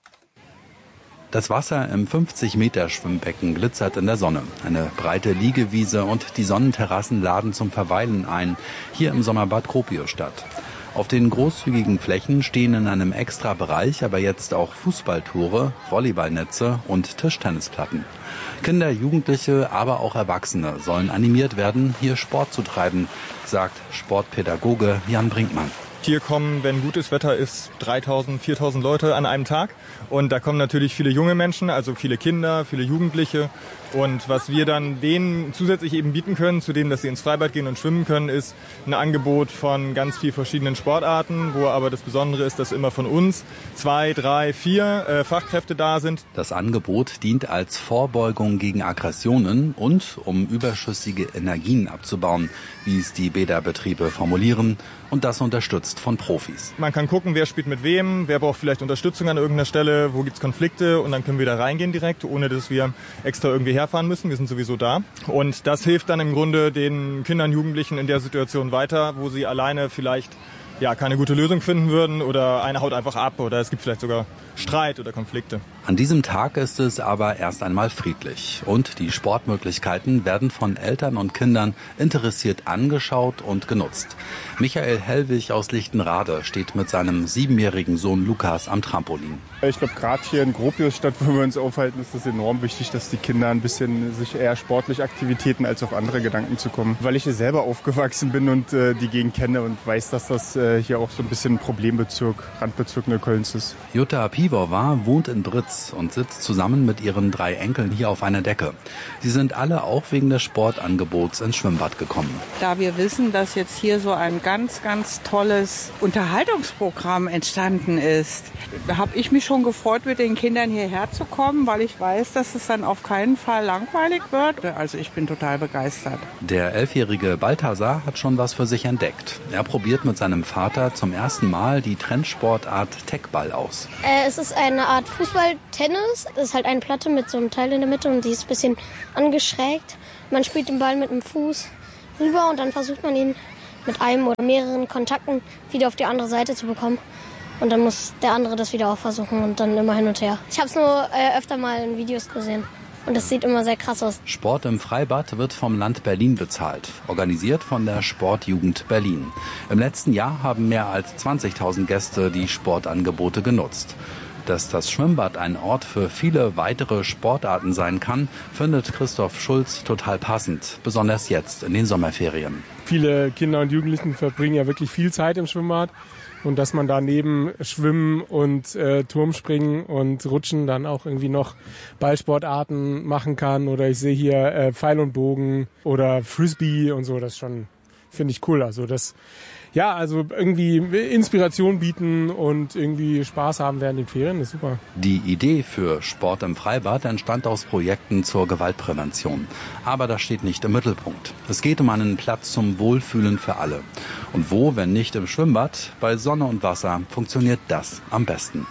Das Wasser im fünfzig Meter Schwimmbecken glitzert in der Sonne. Eine breite Liegewiese und die Sonnenterrassen laden zum Verweilen ein, hier im Sommerbad Gropiusstadt. Auf den großzügigen Flächen stehen in einem extra Bereich aber jetzt auch Fußballtore, Volleyballnetze und Tischtennisplatten. Kinder, Jugendliche, aber auch Erwachsene sollen animiert werden, hier Sport zu treiben, sagt Sportpädagoge Jan Brinkmann. Hier kommen, wenn gutes Wetter ist, dreitausend, viertausend Leute an einem Tag. Und da kommen natürlich viele junge Menschen, also viele Kinder, viele Jugendliche. Und was wir dann denen zusätzlich eben bieten können, zu dem, dass sie ins Freibad gehen und schwimmen können, ist ein Angebot von ganz vielen verschiedenen Sportarten, wo aber das Besondere ist, dass immer von uns zwei, drei, vier äh, Fachkräfte da sind. Das Angebot dient als Vorbeugung gegen Aggressionen und um überschüssige Energien abzubauen, wie es die Bäderbetriebe formulieren. Und das unterstützt von Profis. Man kann gucken, wer spielt mit wem, wer braucht vielleicht Unterstützung an irgendeiner Stelle, wo gibt's Konflikte und dann können wir da reingehen direkt, ohne dass wir extra irgendwie herfahren müssen. Wir sind sowieso da. Und das hilft dann im Grunde den Kindern, Jugendlichen in der Situation weiter, wo sie alleine vielleicht ja keine gute Lösung finden würden oder einer haut einfach ab oder es gibt vielleicht sogar Streit oder Konflikte. An diesem Tag ist es aber erst einmal friedlich und die Sportmöglichkeiten werden von Eltern und Kindern interessiert angeschaut und genutzt. Michael Hellwig aus Lichtenrade steht mit seinem siebenjährigen Sohn Lukas am Trampolin. Ich glaube, gerade hier in Gropiusstadt, wo wir uns aufhalten, ist es enorm wichtig, dass die Kinder ein bisschen sich eher sportlich Aktivitäten als auf andere Gedanken zu kommen. Weil ich hier selber aufgewachsen bin und äh, die Gegend kenne und weiß, dass das äh, hier auch so ein bisschen ein Problembezirk, Randbezirk Neuköllns ist. Jutta Pivovar wohnt in Britz. Schulz und sitzt zusammen mit ihren drei Enkeln hier auf einer Decke. Sie sind alle auch wegen des Sportangebots ins Schwimmbad gekommen. Da wir wissen, dass jetzt hier so ein ganz, ganz tolles Unterhaltungsprogramm entstanden ist, habe ich mich schon gefreut, mit den Kindern hierher zu kommen, weil ich weiß, dass es dann auf keinen Fall langweilig wird. Also ich bin total begeistert. Der elfjährige Balthasar hat schon was für sich entdeckt. Er probiert mit seinem Vater zum ersten Mal die Trendsportart Techball aus. Äh, es ist eine Art Fußball-Tennis. Es ist halt eine Platte mit so einem Teil in der Mitte und die ist ein bisschen angeschrägt. Man spielt den Ball mit dem Fuß rüber und dann versucht man ihn mit einem oder mehreren Kontakten wieder auf die andere Seite zu bekommen. Und dann muss der andere das wieder auch versuchen und dann immer hin und her. Ich habe es nur äh, öfter mal in Videos gesehen. Und das sieht immer sehr krass aus. Sport im Freibad wird vom Land Berlin bezahlt, organisiert von der Sportjugend Berlin. Im letzten Jahr haben mehr als zwanzigtausend Gäste die Sportangebote genutzt. Dass das Schwimmbad ein Ort für viele weitere Sportarten sein kann, findet Christoph Schulz total passend, besonders jetzt in den Sommerferien. Viele Kinder und Jugendlichen verbringen ja wirklich viel Zeit im Schwimmbad. Und dass man da neben Schwimmen und äh, Turmspringen und Rutschen dann auch irgendwie noch Ballsportarten machen kann. Oder ich sehe hier äh, Pfeil und Bogen oder Frisbee und so. Das schon, finde ich cool. Also das, ja, also irgendwie Inspiration bieten und irgendwie Spaß haben während den Ferien, ist super. Die Idee für Sport im Freibad entstand aus Projekten zur Gewaltprävention. Aber das steht nicht im Mittelpunkt. Es geht um einen Platz zum Wohlfühlen für alle. Und wo, wenn nicht im Schwimmbad, bei Sonne und Wasser, funktioniert das am besten.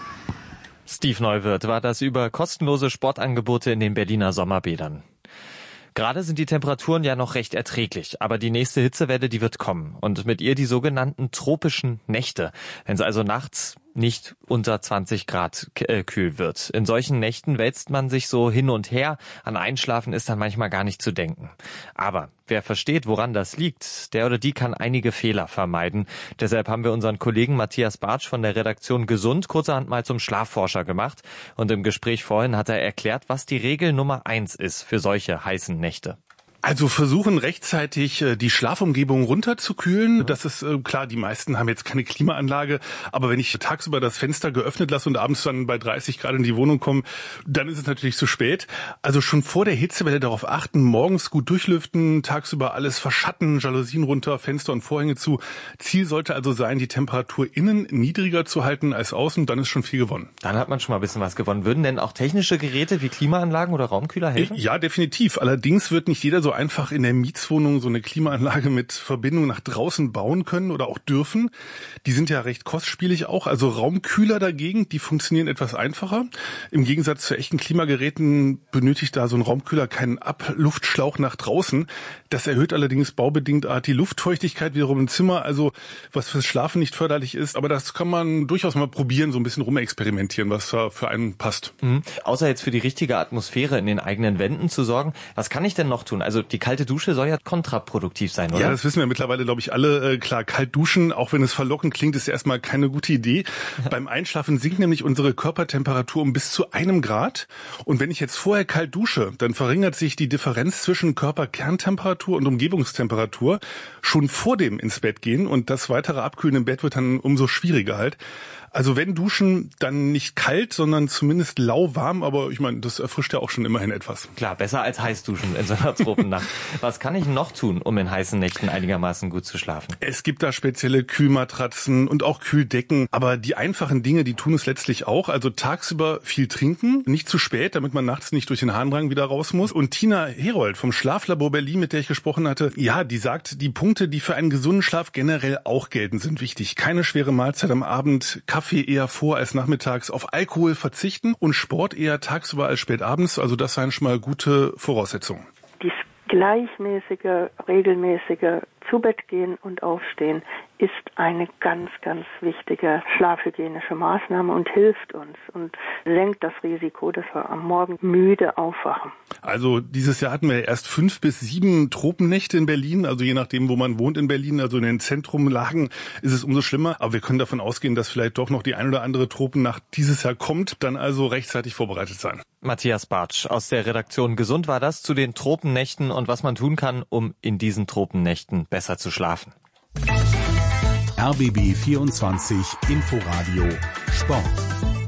Steve Neuwirth war das über kostenlose Sportangebote in den Berliner Sommerbädern. Gerade sind die Temperaturen ja noch recht erträglich, aber die nächste Hitzewelle, die wird kommen. Und mit ihr die sogenannten tropischen Nächte, wenn es also nachts nicht unter zwanzig Grad äh, kühl wird. In solchen Nächten wälzt man sich so hin und her. An Einschlafen ist dann manchmal gar nicht zu denken. Aber wer versteht, woran das liegt, der oder die kann einige Fehler vermeiden. Deshalb haben wir unseren Kollegen Matthias Bartsch von der Redaktion Gesund kurzerhand mal zum Schlafforscher gemacht. Und im Gespräch vorhin hat er erklärt, was die Regel Nummer eins ist für solche heißen Nächte. Also versuchen rechtzeitig die Schlafumgebung runterzukühlen. Das ist klar, die meisten haben jetzt keine Klimaanlage. Aber wenn ich tagsüber das Fenster geöffnet lasse und abends dann bei dreißig Grad in die Wohnung komme, dann ist es natürlich zu spät. Also schon vor der Hitzewelle darauf achten, morgens gut durchlüften, tagsüber alles verschatten, Jalousien runter, Fenster und Vorhänge zu. Ziel sollte also sein, die Temperatur innen niedriger zu halten als außen. Dann ist schon viel gewonnen. Dann hat man schon mal ein bisschen was gewonnen. Würden denn auch technische Geräte wie Klimaanlagen oder Raumkühler helfen? Ja, definitiv. Allerdings wird nicht jeder so einfach in der Mietswohnung so eine Klimaanlage mit Verbindung nach draußen bauen können oder auch dürfen. Die sind ja recht kostspielig auch. Also Raumkühler dagegen, die funktionieren etwas einfacher. Im Gegensatz zu echten Klimageräten benötigt da so ein Raumkühler keinen Abluftschlauch nach draußen. Das erhöht allerdings baubedingt die Luftfeuchtigkeit wiederum im Zimmer, also was fürs Schlafen nicht förderlich ist. Aber das kann man durchaus mal probieren, so ein bisschen rumexperimentieren, was da für einen passt. Mhm. Außer jetzt für die richtige Atmosphäre in den eigenen Wänden zu sorgen, was kann ich denn noch tun? Also die kalte Dusche soll ja kontraproduktiv sein, oder? Ja, das wissen wir mittlerweile, glaube ich, alle. Äh, klar, kalt duschen, auch wenn es verlockend klingt, ist erstmal keine gute Idee. Beim Einschlafen sinkt nämlich unsere Körpertemperatur um bis zu einem Grad. Und wenn ich jetzt vorher kalt dusche, dann verringert sich die Differenz zwischen Körperkerntemperatur und Umgebungstemperatur schon vor dem ins Bett gehen. Und das weitere Abkühlen im Bett wird dann umso schwieriger halt. Also wenn duschen, dann nicht kalt, sondern zumindest lauwarm, aber ich meine, das erfrischt ja auch schon immerhin etwas. Klar, besser als heiß duschen in so einer Tropennacht. Was kann ich noch tun, um in heißen Nächten einigermaßen gut zu schlafen? Es gibt da spezielle Kühlmatratzen und auch Kühldecken, aber die einfachen Dinge, die tun es letztlich auch. Also tagsüber viel trinken, nicht zu spät, damit man nachts nicht durch den Harndrang wieder raus muss. Und Tina Herold vom Schlaflabor Berlin, mit der ich gesprochen hatte, ja, die sagt, die Punkte, die für einen gesunden Schlaf generell auch gelten, sind wichtig. Keine schwere Mahlzeit am Abend, Kaffee eher vor als nachmittags, auf Alkohol verzichten und Sport eher tagsüber als spät abends. Also das seien schon mal gute Voraussetzungen. Dies gleichmäßige, regelmäßige Zubettgehen und Aufstehen ist eine ganz, ganz wichtige schlafhygienische Maßnahme und hilft uns und senkt das Risiko, dass wir am Morgen müde aufwachen. Also dieses Jahr hatten wir erst fünf bis sieben Tropennächte in Berlin, also je nachdem, wo man wohnt in Berlin, also in den Zentrumlagen ist es umso schlimmer. Aber wir können davon ausgehen, dass vielleicht doch noch die ein oder andere Tropennacht dieses Jahr kommt, dann also rechtzeitig vorbereitet sein. Matthias Bartsch aus der Redaktion Gesund war das zu den Tropennächten und was man tun kann, um in diesen Tropennächten besser zu schlafen. R B B vierundzwanzig Inforadio Sport.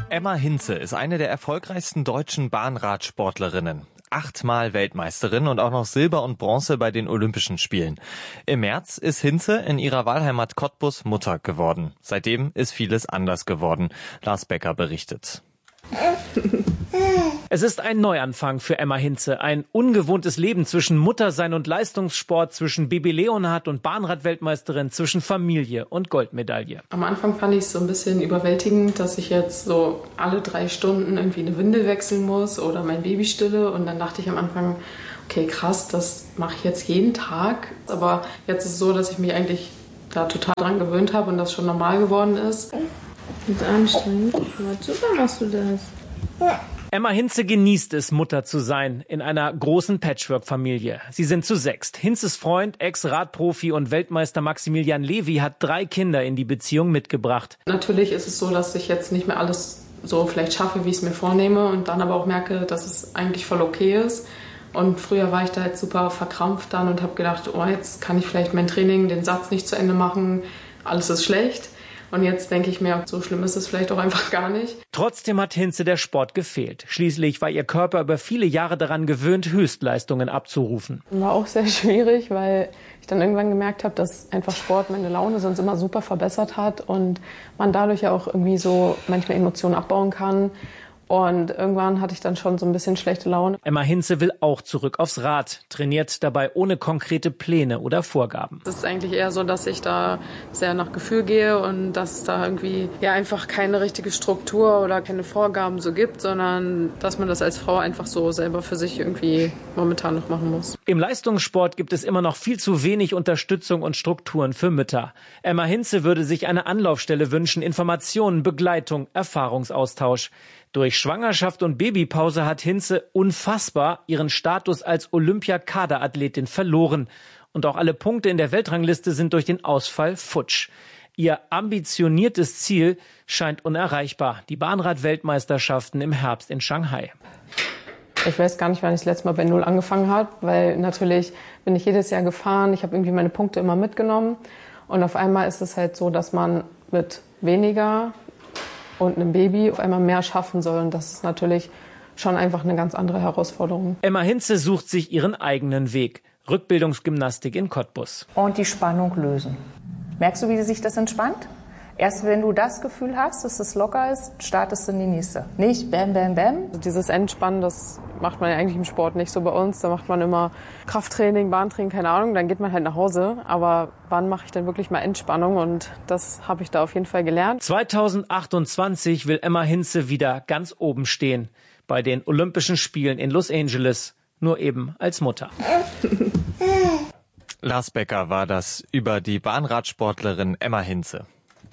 Emma Hinze ist eine der erfolgreichsten deutschen Bahnradsportlerinnen. Achtmal Weltmeisterin und auch noch Silber und Bronze bei den Olympischen Spielen. Im März ist Hinze in ihrer Wahlheimat Cottbus Mutter geworden. Seitdem ist vieles anders geworden. Lars Becker berichtet. Es ist ein Neuanfang für Emma Hinze. Ein ungewohntes Leben zwischen Muttersein und Leistungssport, zwischen Baby Leonhard und Bahnradweltmeisterin, zwischen Familie und Goldmedaille. Am Anfang fand ich es so ein bisschen überwältigend, dass ich jetzt so alle drei Stunden irgendwie eine Windel wechseln muss oder mein Baby stille. Und dann dachte ich am Anfang, okay, krass, das mache ich jetzt jeden Tag. Aber jetzt ist es so, dass ich mich eigentlich da total dran gewöhnt habe und das schon normal geworden ist. Das ist anstrengend. Aber super machst du das. Ja. Emma Hinze genießt es, Mutter zu sein, in einer großen Patchwork-Familie. Sie sind zu sechst. Hinzes Freund, Ex-Radprofi und Weltmeister Maximilian Levy hat drei Kinder in die Beziehung mitgebracht. Natürlich ist es so, dass ich jetzt nicht mehr alles so vielleicht schaffe, wie ich es mir vornehme und dann aber auch merke, dass es eigentlich voll okay ist. Und früher war ich da jetzt super verkrampft dann und habe gedacht, oh, jetzt kann ich vielleicht mein Training, den Satz nicht zu Ende machen, alles ist schlecht. Und jetzt denke ich mir, so schlimm ist es vielleicht auch einfach gar nicht. Trotzdem hat Hinze der Sport gefehlt. Schließlich war ihr Körper über viele Jahre daran gewöhnt, Höchstleistungen abzurufen. War auch sehr schwierig, weil ich dann irgendwann gemerkt habe, dass einfach Sport meine Laune sonst immer super verbessert hat und man dadurch ja auch irgendwie so manchmal Emotionen abbauen kann. Und irgendwann hatte ich dann schon so ein bisschen schlechte Laune. Emma Hinze will auch zurück aufs Rad, trainiert dabei ohne konkrete Pläne oder Vorgaben. Es ist eigentlich eher so, dass ich da sehr nach Gefühl gehe und dass es da irgendwie ja einfach keine richtige Struktur oder keine Vorgaben so gibt, sondern dass man das als Frau einfach so selber für sich irgendwie momentan noch machen muss. Im Leistungssport gibt es immer noch viel zu wenig Unterstützung und Strukturen für Mütter. Emma Hinze würde sich eine Anlaufstelle wünschen, Informationen, Begleitung, Erfahrungsaustausch. Durch Schwangerschaft und Babypause hat Hinze unfassbar ihren Status als Olympiakaderathletin verloren. Und auch alle Punkte in der Weltrangliste sind durch den Ausfall futsch. Ihr ambitioniertes Ziel scheint unerreichbar. Die Bahnrad-Weltmeisterschaften im Herbst in Shanghai. Ich weiß gar nicht, wann ich das letzte Mal bei Null angefangen habe, weil natürlich bin ich jedes Jahr gefahren. Ich habe irgendwie meine Punkte immer mitgenommen. Und auf einmal ist es halt so, dass man mit weniger und einem Baby auf einmal mehr schaffen soll. Und das ist natürlich schon einfach eine ganz andere Herausforderung. Emma Hinze sucht sich ihren eigenen Weg. Rückbildungsgymnastik in Cottbus. Und die Spannung lösen. Merkst du, wie sich das entspannt? Erst wenn du das Gefühl hast, dass es locker ist, startest du in die nächste. Nicht bam, bam, bam. Also dieses Entspannen, das macht man ja eigentlich im Sport nicht so bei uns. Da macht man immer Krafttraining, Bahntraining, keine Ahnung. Dann geht man halt nach Hause. Aber wann mache ich denn wirklich mal Entspannung? Und das habe ich da auf jeden Fall gelernt. zweitausendachtundzwanzig will Emma Hinze wieder ganz oben stehen. Bei den Olympischen Spielen in Los Angeles. Nur eben als Mutter. Lars Becker war das über die Bahnradsportlerin Emma Hinze.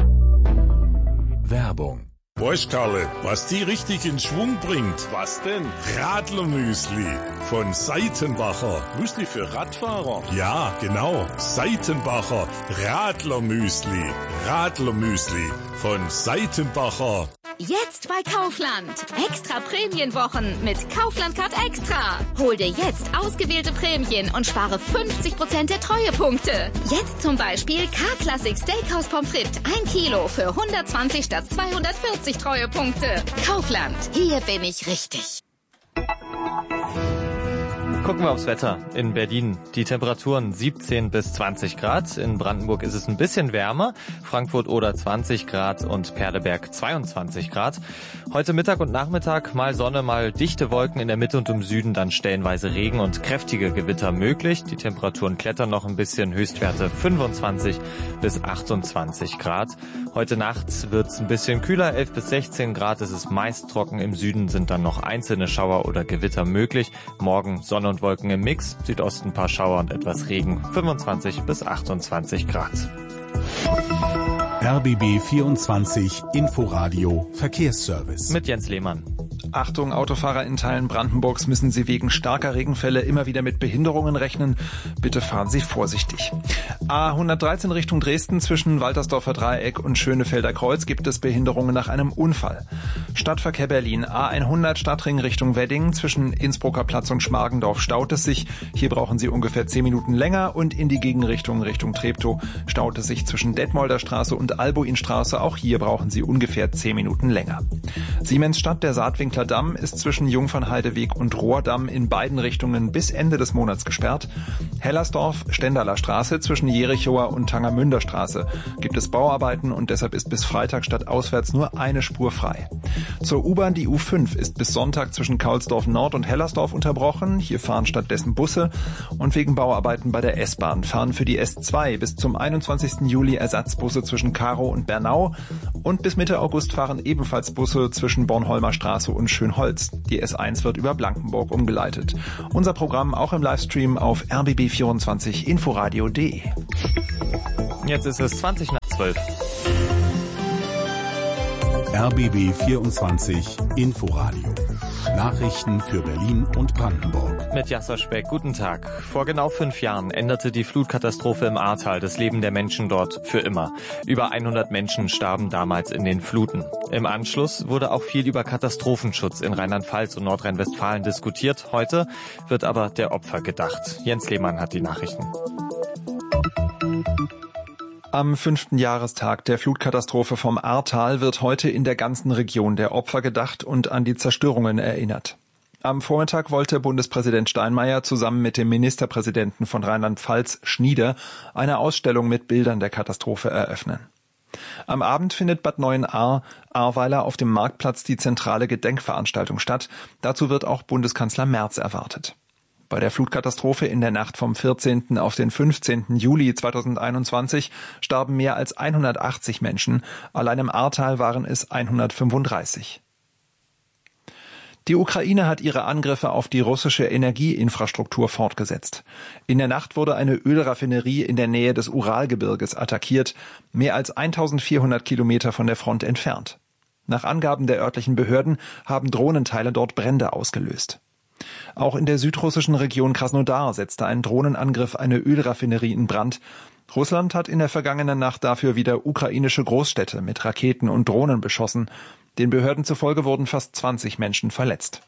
Werbung. Weißt Karle, was die richtig in Schwung bringt? Was denn? Radlermüsli von Seitenbacher. Müsli für Radfahrer? Ja, genau. Seitenbacher Radlermüsli. Radlermüsli von Seitenbacher. Jetzt bei Kaufland. Extra Prämienwochen mit Kaufland Card Extra. Hol dir jetzt ausgewählte Prämien und spare fünfzig Prozent der Treuepunkte. Jetzt zum Beispiel K-Classic Steakhouse Pommes frites ein Kilo für hundertzwanzig statt zweihundertvierzig Treuepunkte. Kaufland. Hier bin ich richtig. Gucken wir aufs Wetter in Berlin. Die Temperaturen siebzehn bis zwanzig Grad. In Brandenburg ist es ein bisschen wärmer. Frankfurt oder zwanzig Grad und Perleberg zweiundzwanzig Grad. Heute Mittag und Nachmittag mal Sonne, mal dichte Wolken in der Mitte und im Süden, dann stellenweise Regen und kräftige Gewitter möglich. Die Temperaturen klettern noch ein bisschen. Höchstwerte fünfundzwanzig bis achtundzwanzig Grad. Heute Nacht wird es ein bisschen kühler, elf bis sechzehn Grad. Es ist meist trocken. Im Süden sind dann noch einzelne Schauer oder Gewitter möglich. Morgen Sonne und Wolken im Mix, Südosten ein paar Schauer und etwas Regen, fünfundzwanzig bis achtundzwanzig Grad. R B B vierundzwanzig Inforadio Verkehrsservice. Mit Jens Lehmann. Achtung, Autofahrer in Teilen Brandenburgs müssen Sie wegen starker Regenfälle immer wieder mit Behinderungen rechnen. Bitte fahren Sie vorsichtig. A hundertdreizehn Richtung Dresden zwischen Waltersdorfer Dreieck und Schönefelder Kreuz gibt es Behinderungen nach einem Unfall. Stadtverkehr Berlin. A hundert Stadtring Richtung Wedding zwischen Innsbrucker Platz und Schmargendorf staut es sich. Hier brauchen Sie ungefähr zehn Minuten länger und in die Gegenrichtung Richtung Treptow staut es sich zwischen Detmolder Straße und Albuinstraße. Auch hier brauchen Sie ungefähr zehn Minuten länger. Siemensstadt, der Saatwinkler Damm, ist zwischen Jungfernheideweg und Rohrdamm in beiden Richtungen bis Ende des Monats gesperrt. Hellersdorf, Stendaler Straße zwischen Jerichower und Tangermünder Straße gibt es Bauarbeiten und deshalb ist bis Freitag stadtauswärts nur eine Spur frei. Zur U-Bahn, die U fünf ist bis Sonntag zwischen Kaulsdorf Nord und Hellersdorf unterbrochen. Hier fahren stattdessen Busse und wegen Bauarbeiten bei der S-Bahn fahren für die S zwei bis zum einundzwanzigsten Juli Ersatzbusse zwischen Karow und Bernau und bis Mitte August fahren ebenfalls Busse zwischen Bornholmer Straße und Schönholz. Die S eins wird über Blankenburg umgeleitet. Unser Programm auch im Livestream auf r b b vierundzwanzig inforadio punkt de. Jetzt ist es zwanzig nach zwölf. R B B vierundzwanzig Inforadio. Nachrichten für Berlin und Brandenburg. Mit Jasser Speck, guten Tag. Vor genau fünf Jahren änderte die Flutkatastrophe im Ahrtal das Leben der Menschen dort für immer. Über hundert Menschen starben damals in den Fluten. Im Anschluss wurde auch viel über Katastrophenschutz in Rheinland-Pfalz und Nordrhein-Westfalen diskutiert. Heute wird aber der Opfer gedacht. Jens Lehmann hat die Nachrichten. Am fünften Jahrestag der Flutkatastrophe vom Ahrtal wird heute in der ganzen Region der Opfer gedacht und an die Zerstörungen erinnert. Am Vormittag wollte Bundespräsident Steinmeier zusammen mit dem Ministerpräsidenten von Rheinland-Pfalz, Schnieder, eine Ausstellung mit Bildern der Katastrophe eröffnen. Am Abend findet Bad Neuenahr, Ahrweiler auf dem Marktplatz die zentrale Gedenkveranstaltung statt. Dazu wird auch Bundeskanzler Merz erwartet. Bei der Flutkatastrophe in der Nacht vom vierzehnten auf den fünfzehnten Juli zweitausendeinundzwanzig starben mehr als hundertachtzig Menschen. Allein im Ahrtal waren es hundertfünfunddreißig. Die Ukraine hat ihre Angriffe auf die russische Energieinfrastruktur fortgesetzt. In der Nacht wurde eine Ölraffinerie in der Nähe des Uralgebirges attackiert, mehr als eintausendvierhundert Kilometer von der Front entfernt. Nach Angaben der örtlichen Behörden haben Drohnenteile dort Brände ausgelöst. Auch in der südrussischen Region Krasnodar setzte ein Drohnenangriff eine Ölraffinerie in Brand. Russland hat in der vergangenen Nacht dafür wieder ukrainische Großstädte mit Raketen und Drohnen beschossen. Den Behörden zufolge wurden fast zwanzig Menschen verletzt.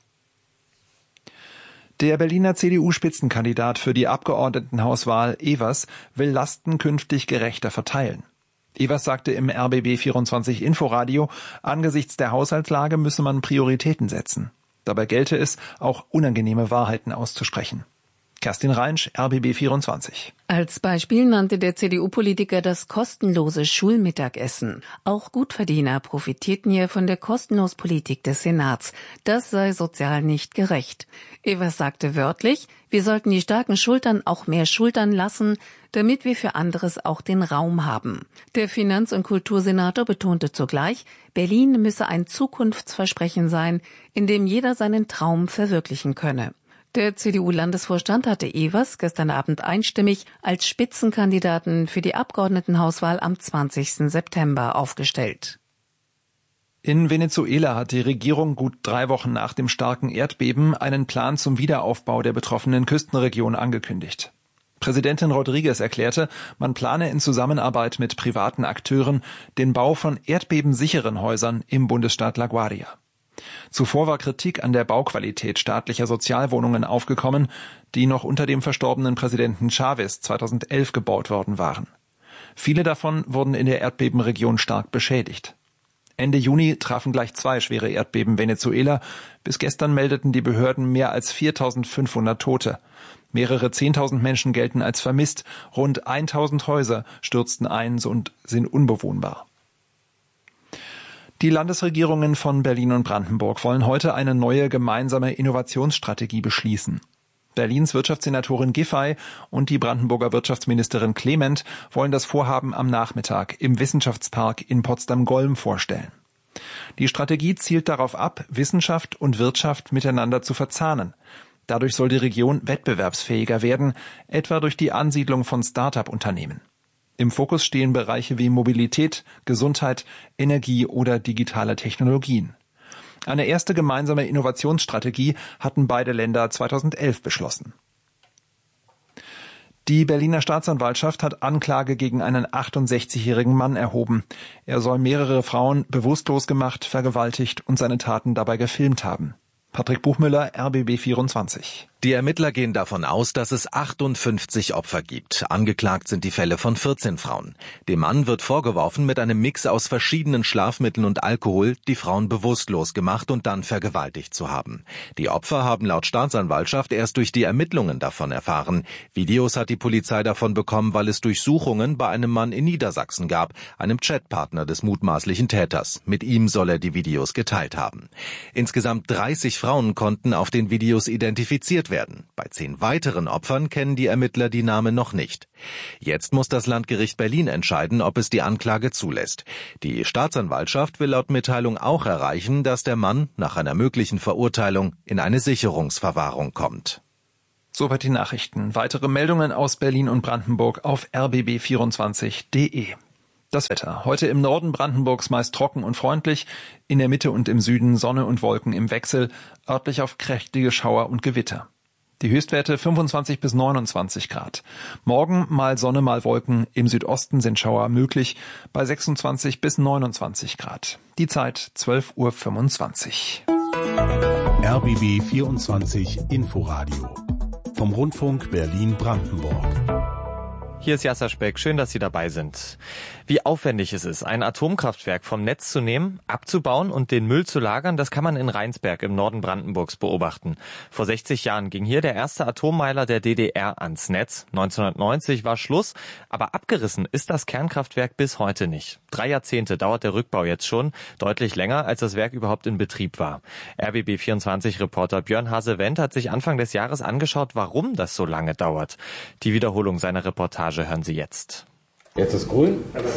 Der Berliner C D U-Spitzenkandidat für die Abgeordnetenhauswahl, Evers, will Lasten künftig gerechter verteilen. Evers sagte im R B B vierundzwanzig Inforadio, angesichts der Haushaltslage müsse man Prioritäten setzen. Dabei gelte es, auch unangenehme Wahrheiten auszusprechen. Kerstin Reinsch, R B B vierundzwanzig. Als Beispiel nannte der C D U-Politiker das kostenlose Schulmittagessen. Auch Gutverdiener profitierten hier von der kostenlosen Politik des Senats. Das sei sozial nicht gerecht. Evers sagte wörtlich, wir sollten die starken Schultern auch mehr schultern lassen, damit wir für anderes auch den Raum haben. Der Finanz- und Kultursenator betonte zugleich, Berlin müsse ein Zukunftsversprechen sein, in dem jeder seinen Traum verwirklichen könne. Der C D U-Landesvorstand hatte Evers gestern Abend einstimmig als Spitzenkandidaten für die Abgeordnetenhauswahl am zwanzigsten September aufgestellt. In Venezuela hat die Regierung gut drei Wochen nach dem starken Erdbeben einen Plan zum Wiederaufbau der betroffenen Küstenregion angekündigt. Präsidentin Rodriguez erklärte, man plane in Zusammenarbeit mit privaten Akteuren den Bau von erdbebensicheren Häusern im Bundesstaat La Guaria. Zuvor war Kritik an der Bauqualität staatlicher Sozialwohnungen aufgekommen, die noch unter dem verstorbenen Präsidenten Chavez zweitausendelf gebaut worden waren. Viele davon wurden in der Erdbebenregion stark beschädigt. Ende Juni trafen gleich zwei schwere Erdbeben Venezuela. Bis gestern meldeten die Behörden mehr als viertausendfünfhundert Tote. Mehrere zehntausend Menschen gelten als vermisst. Rund tausend Häuser stürzten ein und sind unbewohnbar. Die Landesregierungen von Berlin und Brandenburg wollen heute eine neue gemeinsame Innovationsstrategie beschließen. Berlins Wirtschaftssenatorin Giffey und die Brandenburger Wirtschaftsministerin Clement wollen das Vorhaben am Nachmittag im Wissenschaftspark in Potsdam-Golm vorstellen. Die Strategie zielt darauf ab, Wissenschaft und Wirtschaft miteinander zu verzahnen. Dadurch soll die Region wettbewerbsfähiger werden, etwa durch die Ansiedlung von Start-up-Unternehmen. Im Fokus stehen Bereiche wie Mobilität, Gesundheit, Energie oder digitale Technologien. Eine erste gemeinsame Innovationsstrategie hatten beide Länder zweitausendelf beschlossen. Die Berliner Staatsanwaltschaft hat Anklage gegen einen achtundsechzigjährigen Mann erhoben. Er soll mehrere Frauen bewusstlos gemacht, vergewaltigt und seine Taten dabei gefilmt haben. Patrick Buchmüller, R B B vierundzwanzig. Die Ermittler gehen davon aus, dass es achtundfünfzig Opfer gibt. Angeklagt sind die Fälle von vierzehn Frauen. Dem Mann wird vorgeworfen, mit einem Mix aus verschiedenen Schlafmitteln und Alkohol die Frauen bewusstlos gemacht und dann vergewaltigt zu haben. Die Opfer haben laut Staatsanwaltschaft erst durch die Ermittlungen davon erfahren. Videos hat die Polizei davon bekommen, weil es Durchsuchungen bei einem Mann in Niedersachsen gab, einem Chatpartner des mutmaßlichen Täters. Mit ihm soll er die Videos geteilt haben. Insgesamt dreißig Frauen konnten auf den Videos identifiziert werden. Bei zehn weiteren Opfern kennen die Ermittler die Namen noch nicht. Jetzt muss das Landgericht Berlin entscheiden, ob es die Anklage zulässt. Die Staatsanwaltschaft will laut Mitteilung auch erreichen, dass der Mann nach einer möglichen Verurteilung in eine Sicherungsverwahrung kommt. Soweit die Nachrichten. Weitere Meldungen aus Berlin und Brandenburg auf r b b vierundzwanzig punkt d e. Das Wetter. Heute im Norden Brandenburgs meist trocken und freundlich, in der Mitte und im Süden Sonne und Wolken im Wechsel, örtlich auf kräftige Schauer und Gewitter. Die Höchstwerte fünfundzwanzig bis neunundzwanzig Grad. Morgen mal Sonne, mal Wolken, im Südosten sind Schauer möglich, bei sechsundzwanzig bis neunundzwanzig Grad. Die Zeit zwölf Uhr fünfundzwanzig. R B B vierundzwanzig Inforadio vom Rundfunk Berlin-Brandenburg. Hier ist Jasser Speck, schön, dass Sie dabei sind. Wie aufwendig es ist, ein Atomkraftwerk vom Netz zu nehmen, abzubauen und den Müll zu lagern, das kann man in Rheinsberg im Norden Brandenburgs beobachten. Vor sechzig Jahren ging hier der erste Atommeiler der D D R ans Netz. neunzehnhundertneunzig war Schluss, aber abgerissen ist das Kernkraftwerk bis heute nicht. Drei Jahrzehnte dauert der Rückbau jetzt schon, deutlich länger, als das Werk überhaupt in Betrieb war. R B B vierundzwanzig-Reporter Björn Hase-Wendt hat sich Anfang des Jahres angeschaut, warum das so lange dauert. Die Wiederholung seiner Reportage hören Sie jetzt. Jetzt ist grün.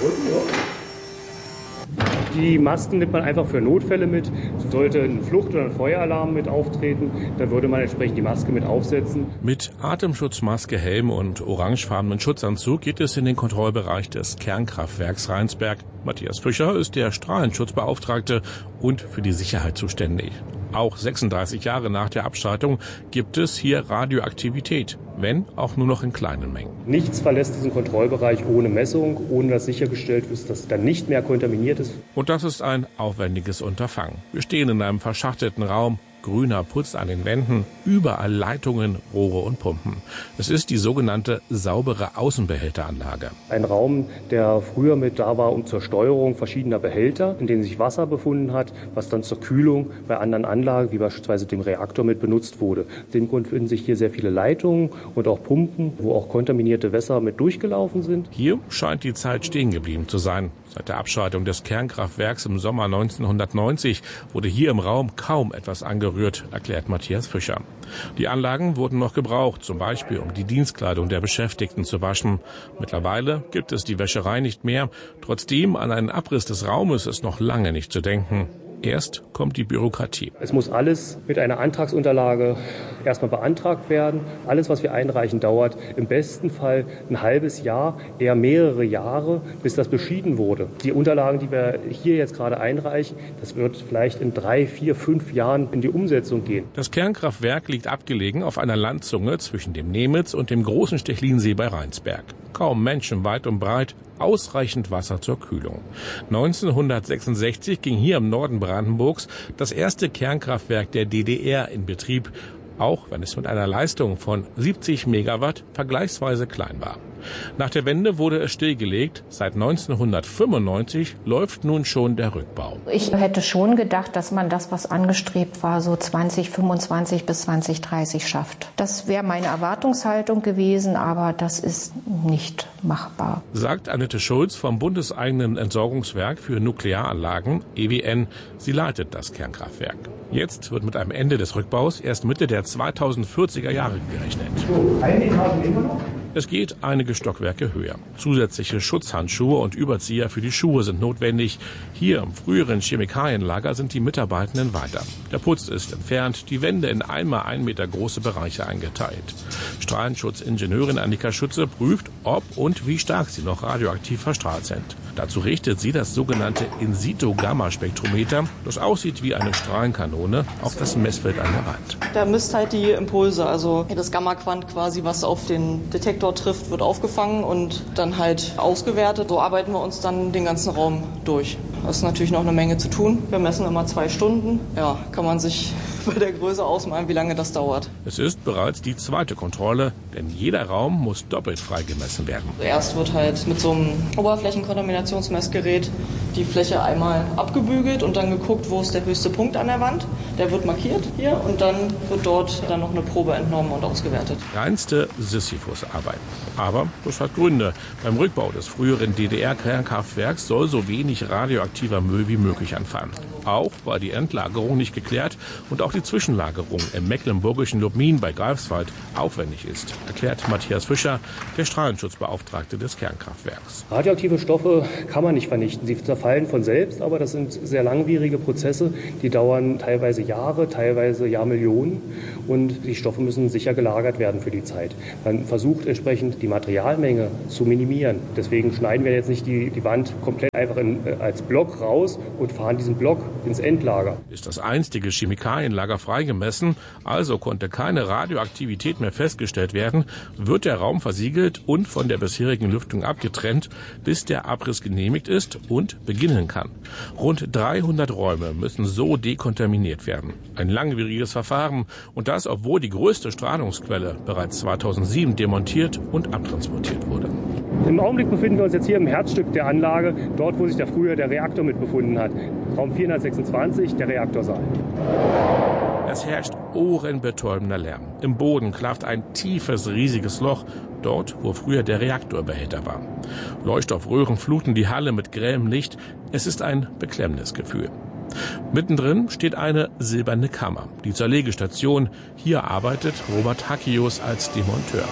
Die Masken nimmt man einfach für Notfälle mit. Sollte ein Flucht- oder ein Feueralarm mit auftreten, dann würde man entsprechend die Maske mit aufsetzen. Mit Atemschutzmaske, Helm und orangefarbenen Schutzanzug geht es in den Kontrollbereich des Kernkraftwerks Rheinsberg. Matthias Fischer ist der Strahlenschutzbeauftragte und für die Sicherheit zuständig. Auch sechsunddreißig Jahre nach der Abschaltung gibt es hier Radioaktivität, wenn auch nur noch in kleinen Mengen. Nichts verlässt diesen Kontrollbereich ohne Messung, ohne dass sichergestellt ist, dass es dann nicht mehr kontaminiert ist. Und das ist ein aufwendiges Unterfangen. Wir stehen in einem verschachtelten Raum. Grüner Putz an den Wänden, überall Leitungen, Rohre und Pumpen. Es ist die sogenannte saubere Außenbehälteranlage. Ein Raum, der früher mit da war, um zur Steuerung verschiedener Behälter, in denen sich Wasser befunden hat, was dann zur Kühlung bei anderen Anlagen, wie beispielsweise dem Reaktor, mit benutzt wurde. Aus dem Grund finden sich hier sehr viele Leitungen und auch Pumpen, wo auch kontaminierte Wässer mit durchgelaufen sind. Hier scheint die Zeit stehen geblieben zu sein. Seit der Abschaltung des Kernkraftwerks im Sommer neunzehnhundertneunzig wurde hier im Raum kaum etwas angerührt, erklärt Matthias Fischer. Die Anlagen wurden noch gebraucht, zum Beispiel um die Dienstkleidung der Beschäftigten zu waschen. Mittlerweile gibt es die Wäscherei nicht mehr. Trotzdem an einen Abriss des Raumes ist noch lange nicht zu denken. Erst kommt die Bürokratie. Es muss alles mit einer Antragsunterlage erstmal beantragt werden. Alles, was wir einreichen, dauert im besten Fall ein halbes Jahr, eher mehrere Jahre, bis das beschieden wurde. Die Unterlagen, die wir hier jetzt gerade einreichen, das wird vielleicht in drei, vier, fünf Jahren in die Umsetzung gehen. Das Kernkraftwerk liegt abgelegen auf einer Landzunge zwischen dem Nemitz und dem großen Stechlinsee bei Rheinsberg. Kaum Menschen weit und breit, ausreichend Wasser zur Kühlung. neunzehnhundertsechsundsechzig ging hier im Norden Brandenburgs das erste Kernkraftwerk der D D R in Betrieb, auch wenn es mit einer Leistung von siebzig Megawatt vergleichsweise klein war. Nach der Wende wurde es stillgelegt. Seit neunzehnhundertfünfundneunzig läuft nun schon der Rückbau. Ich hätte schon gedacht, dass man das, was angestrebt war, so zwanzig fünfundzwanzig bis zwanzig dreißig schafft. Das wäre meine Erwartungshaltung gewesen, aber das ist nicht machbar. Sagt Annette Schulz vom bundeseigenen Entsorgungswerk für Nuklearanlagen, E W N. Sie leitet das Kernkraftwerk. Jetzt wird mit einem Ende des Rückbaus erst Mitte der zweitausendvierziger Jahre gerechnet. So, eine Etage nehmen wir noch. Es geht einige Stockwerke höher. Zusätzliche Schutzhandschuhe und Überzieher für die Schuhe sind notwendig. Hier im früheren Chemikalienlager sind die Mitarbeitenden weiter. Der Putz ist entfernt, die Wände in einmal ein Meter große Bereiche eingeteilt. Strahlenschutzingenieurin Annika Schütze prüft, ob und wie stark sie noch radioaktiv verstrahlt sind. Dazu richtet sie das sogenannte In-situ-Gamma-Spektrometer, das aussieht wie eine Strahlenkanone, auf das Messfeld an der Wand. Da misst halt die Impulse, also das Gamma-Quant quasi, was auf den Detektor trifft, wird aufgefangen und dann halt ausgewertet. So arbeiten wir uns dann den ganzen Raum durch. Das ist natürlich noch eine Menge zu tun. Wir messen immer zwei Stunden. Ja, kann man sich bei der Größe ausmalen, wie lange das dauert. Es ist bereits die zweite Kontrolle, denn jeder Raum muss doppelt frei gemessen werden. Erst wird halt mit so einem Oberflächenkontaminationsmessgerät die Fläche einmal abgebügelt und dann geguckt, wo ist der höchste Punkt an der Wand. Der wird markiert hier und dann wird dort dann noch eine Probe entnommen und ausgewertet. Reinste Sisyphus-Arbeit. Aber das hat Gründe. Beim Rückbau des früheren D D R-Kernkraftwerks soll so wenig radioaktiver Müll wie möglich anfallen. Auch weil die Endlagerung nicht geklärt und auch die Zwischenlagerung im mecklenburgischen Lubmin bei Greifswald aufwendig ist, erklärt Matthias Fischer, der Strahlenschutzbeauftragte des Kernkraftwerks. Radioaktive Stoffe kann man nicht vernichten. Sie zerfallen von selbst, aber das sind sehr langwierige Prozesse. Die dauern teilweise Jahre, teilweise Jahrmillionen. Und die Stoffe müssen sicher gelagert werden für die Zeit. Man versucht entsprechend die Materialmenge zu minimieren. Deswegen schneiden wir jetzt nicht die, die Wand komplett einfach in, als Block raus und fahren diesen Block ins Endlager. Ist das einstige Chemikalienlager freigemessen, also konnte keine Radioaktivität mehr festgestellt werden, wird der Raum versiegelt und von der bisherigen Lüftung abgetrennt, bis der Abriss genehmigt ist und beginnen kann. Rund dreihundert Räume müssen so dekontaminiert werden. Ein langwieriges Verfahren und das, obwohl die größte Strahlungsquelle bereits zweitausendsieben demontiert und abtransportiert wurde. Im Augenblick befinden wir uns jetzt hier im Herzstück der Anlage, dort wo sich da früher der Reaktor mit befunden hat. Raum vierhundertsechsundzwanzig, der Reaktorsaal. Es herrscht ohrenbetäubender Lärm. Im Boden klafft ein tiefes, riesiges Loch, dort, wo früher der Reaktorbehälter war. Leuchtstoffröhren fluten die Halle mit grellem Licht. Es ist ein beklemmendes Gefühl. Mittendrin steht eine silberne Kammer, die Zerlegestation. Hier arbeitet Robert Hackius als Demonteur.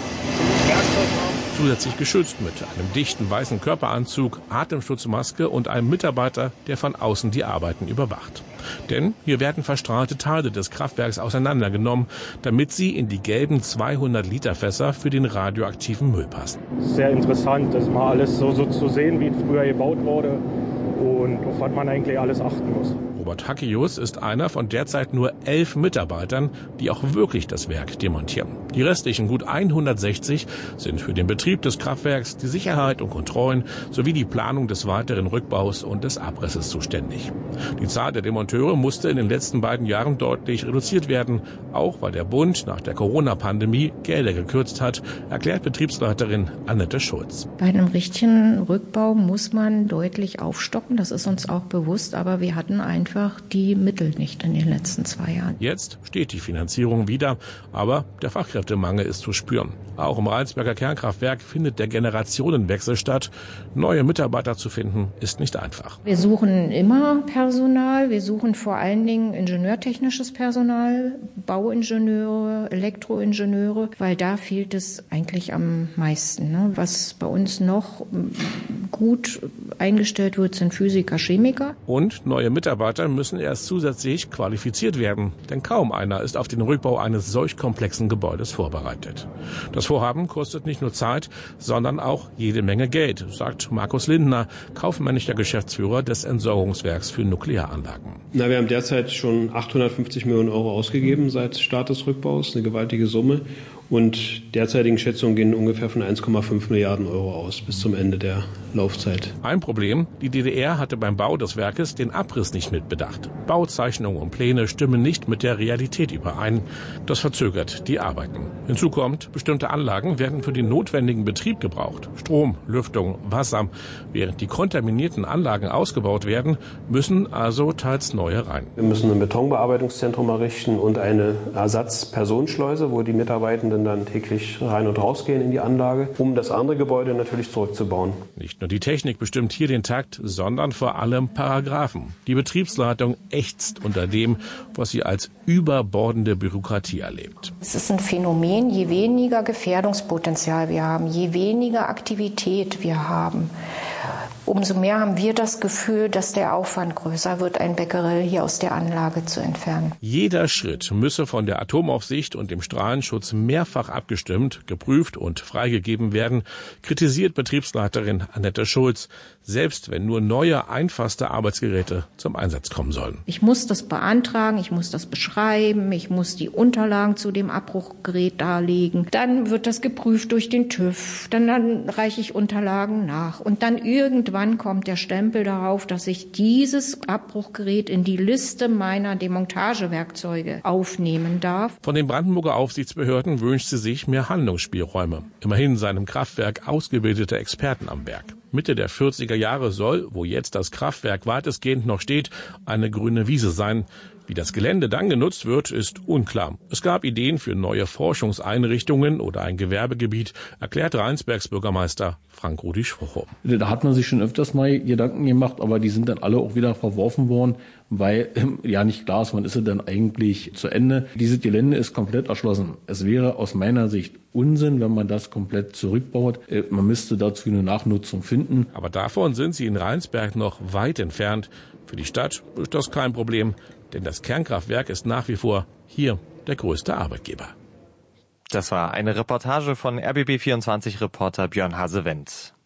Zusätzlich geschützt mit einem dichten weißen Körperanzug, Atemschutzmaske und einem Mitarbeiter, der von außen die Arbeiten überwacht. Denn hier werden verstrahlte Teile des Kraftwerks auseinandergenommen, damit sie in die gelben zweihundert Liter Fässer für den radioaktiven Müll passen. Sehr interessant, das mal alles so, so zu sehen, wie früher gebaut wurde und auf was man eigentlich alles achten muss. Robert Hackius ist einer von derzeit nur elf Mitarbeitern, die auch wirklich das Werk demontieren. Die restlichen gut hundertsechzig sind für den Betrieb des Kraftwerks, die Sicherheit und Kontrollen sowie die Planung des weiteren Rückbaus und des Abrisses zuständig. Die Zahl der Demonteure musste in den letzten beiden Jahren deutlich reduziert werden, auch weil der Bund nach der Corona-Pandemie Gelder gekürzt hat, erklärt Betriebsleiterin Annette Schulz. Bei einem richtigen Rückbau muss man deutlich aufstocken, das ist uns auch bewusst, aber wir hatten einfach die Mittel nicht in den letzten zwei Jahren. Jetzt steht die Finanzierung wieder, aber der Fachkräftemangel ist zu spüren. Auch im Rheinsberger Kernkraftwerk findet der Generationenwechsel statt. Neue Mitarbeiter zu finden, ist nicht einfach. Wir suchen immer Personal. Wir suchen vor allen Dingen ingenieurtechnisches Personal, Bauingenieure, Elektroingenieure, weil da fehlt es eigentlich am meisten. Ne? Was bei uns noch gut eingestellt wird, sind Physiker, Chemiker. Und neue Mitarbeiter müssen erst zusätzlich qualifiziert werden, denn kaum einer ist auf den Rückbau eines solch komplexen Gebäudes vorbereitet. Das Vorhaben kostet nicht nur Zeit, sondern auch jede Menge Geld, sagt Markus Lindner, kaufmännischer Geschäftsführer des Entsorgungswerks für Nuklearanlagen. Na, wir haben derzeit schon achthundertfünfzig Millionen Euro ausgegeben seit Start des Rückbaus, eine gewaltige Summe. Und derzeitigen Schätzungen gehen ungefähr von eins Komma fünf Milliarden Euro aus bis zum Ende der Laufzeit. Ein Problem, die D D R hatte beim Bau des Werkes den Abriss nicht mitbedacht. Bauzeichnungen und Pläne stimmen nicht mit der Realität überein. Das verzögert die Arbeiten. Hinzu kommt, bestimmte Anlagen werden für den notwendigen Betrieb gebraucht. Strom, Lüftung, Wasser. Während die kontaminierten Anlagen ausgebaut werden, müssen also teils neue rein. Wir müssen ein Betonbearbeitungszentrum errichten und eine Ersatzpersonenschleuse, wo die Mitarbeitenden können dann täglich rein und raus gehen in die Anlage, um das andere Gebäude natürlich zurückzubauen. Nicht nur die Technik bestimmt hier den Takt, sondern vor allem Paragraphen. Die Betriebsleitung ächzt unter dem, was sie als überbordende Bürokratie erlebt. Es ist ein Phänomen, je weniger Gefährdungspotenzial wir haben, je weniger Aktivität wir haben, umso mehr haben wir das Gefühl, dass der Aufwand größer wird, ein Becquerel hier aus der Anlage zu entfernen. Jeder Schritt müsse von der Atomaufsicht und dem Strahlenschutz mehrfach abgestimmt, geprüft und freigegeben werden, kritisiert Betriebsleiterin Annette Schulz, selbst wenn nur neue, einfachste Arbeitsgeräte zum Einsatz kommen sollen. Ich muss das beantragen, ich muss das beschreiben, ich muss die Unterlagen zu dem Abbruchgerät darlegen. Dann wird das geprüft durch den TÜV, dann, dann reiche ich Unterlagen nach und dann irgendwann kommt der Stempel darauf, dass ich dieses Abbruchgerät in die Liste meiner Demontagewerkzeuge aufnehmen darf. Von den Brandenburger Aufsichtsbehörden wünscht sie sich mehr Handlungsspielräume. Immerhin seinem Kraftwerk ausgebildete Experten am Werk. Mitte der vierziger Jahre soll, wo jetzt das Kraftwerk weitestgehend noch steht, eine grüne Wiese sein. Wie das Gelände dann genutzt wird, ist unklar. Es gab Ideen für neue Forschungseinrichtungen oder ein Gewerbegebiet, erklärt Rheinsbergs Bürgermeister Frank-Rudi Schwocho. Da hat man sich schon öfters mal Gedanken gemacht, aber die sind dann alle auch wieder verworfen worden, weil ja nicht klar ist, wann ist es denn eigentlich zu Ende. Dieses Gelände ist komplett erschlossen. Es wäre aus meiner Sicht Unsinn, wenn man das komplett zurückbaut. Man müsste dazu eine Nachnutzung finden. Aber davon sind sie in Rheinsberg noch weit entfernt. Für die Stadt ist das kein Problem, denn das Kernkraftwerk ist nach wie vor hier der größte Arbeitgeber. Das war eine Reportage von R B B vierundzwanzig-Reporter Björn Hasewendt.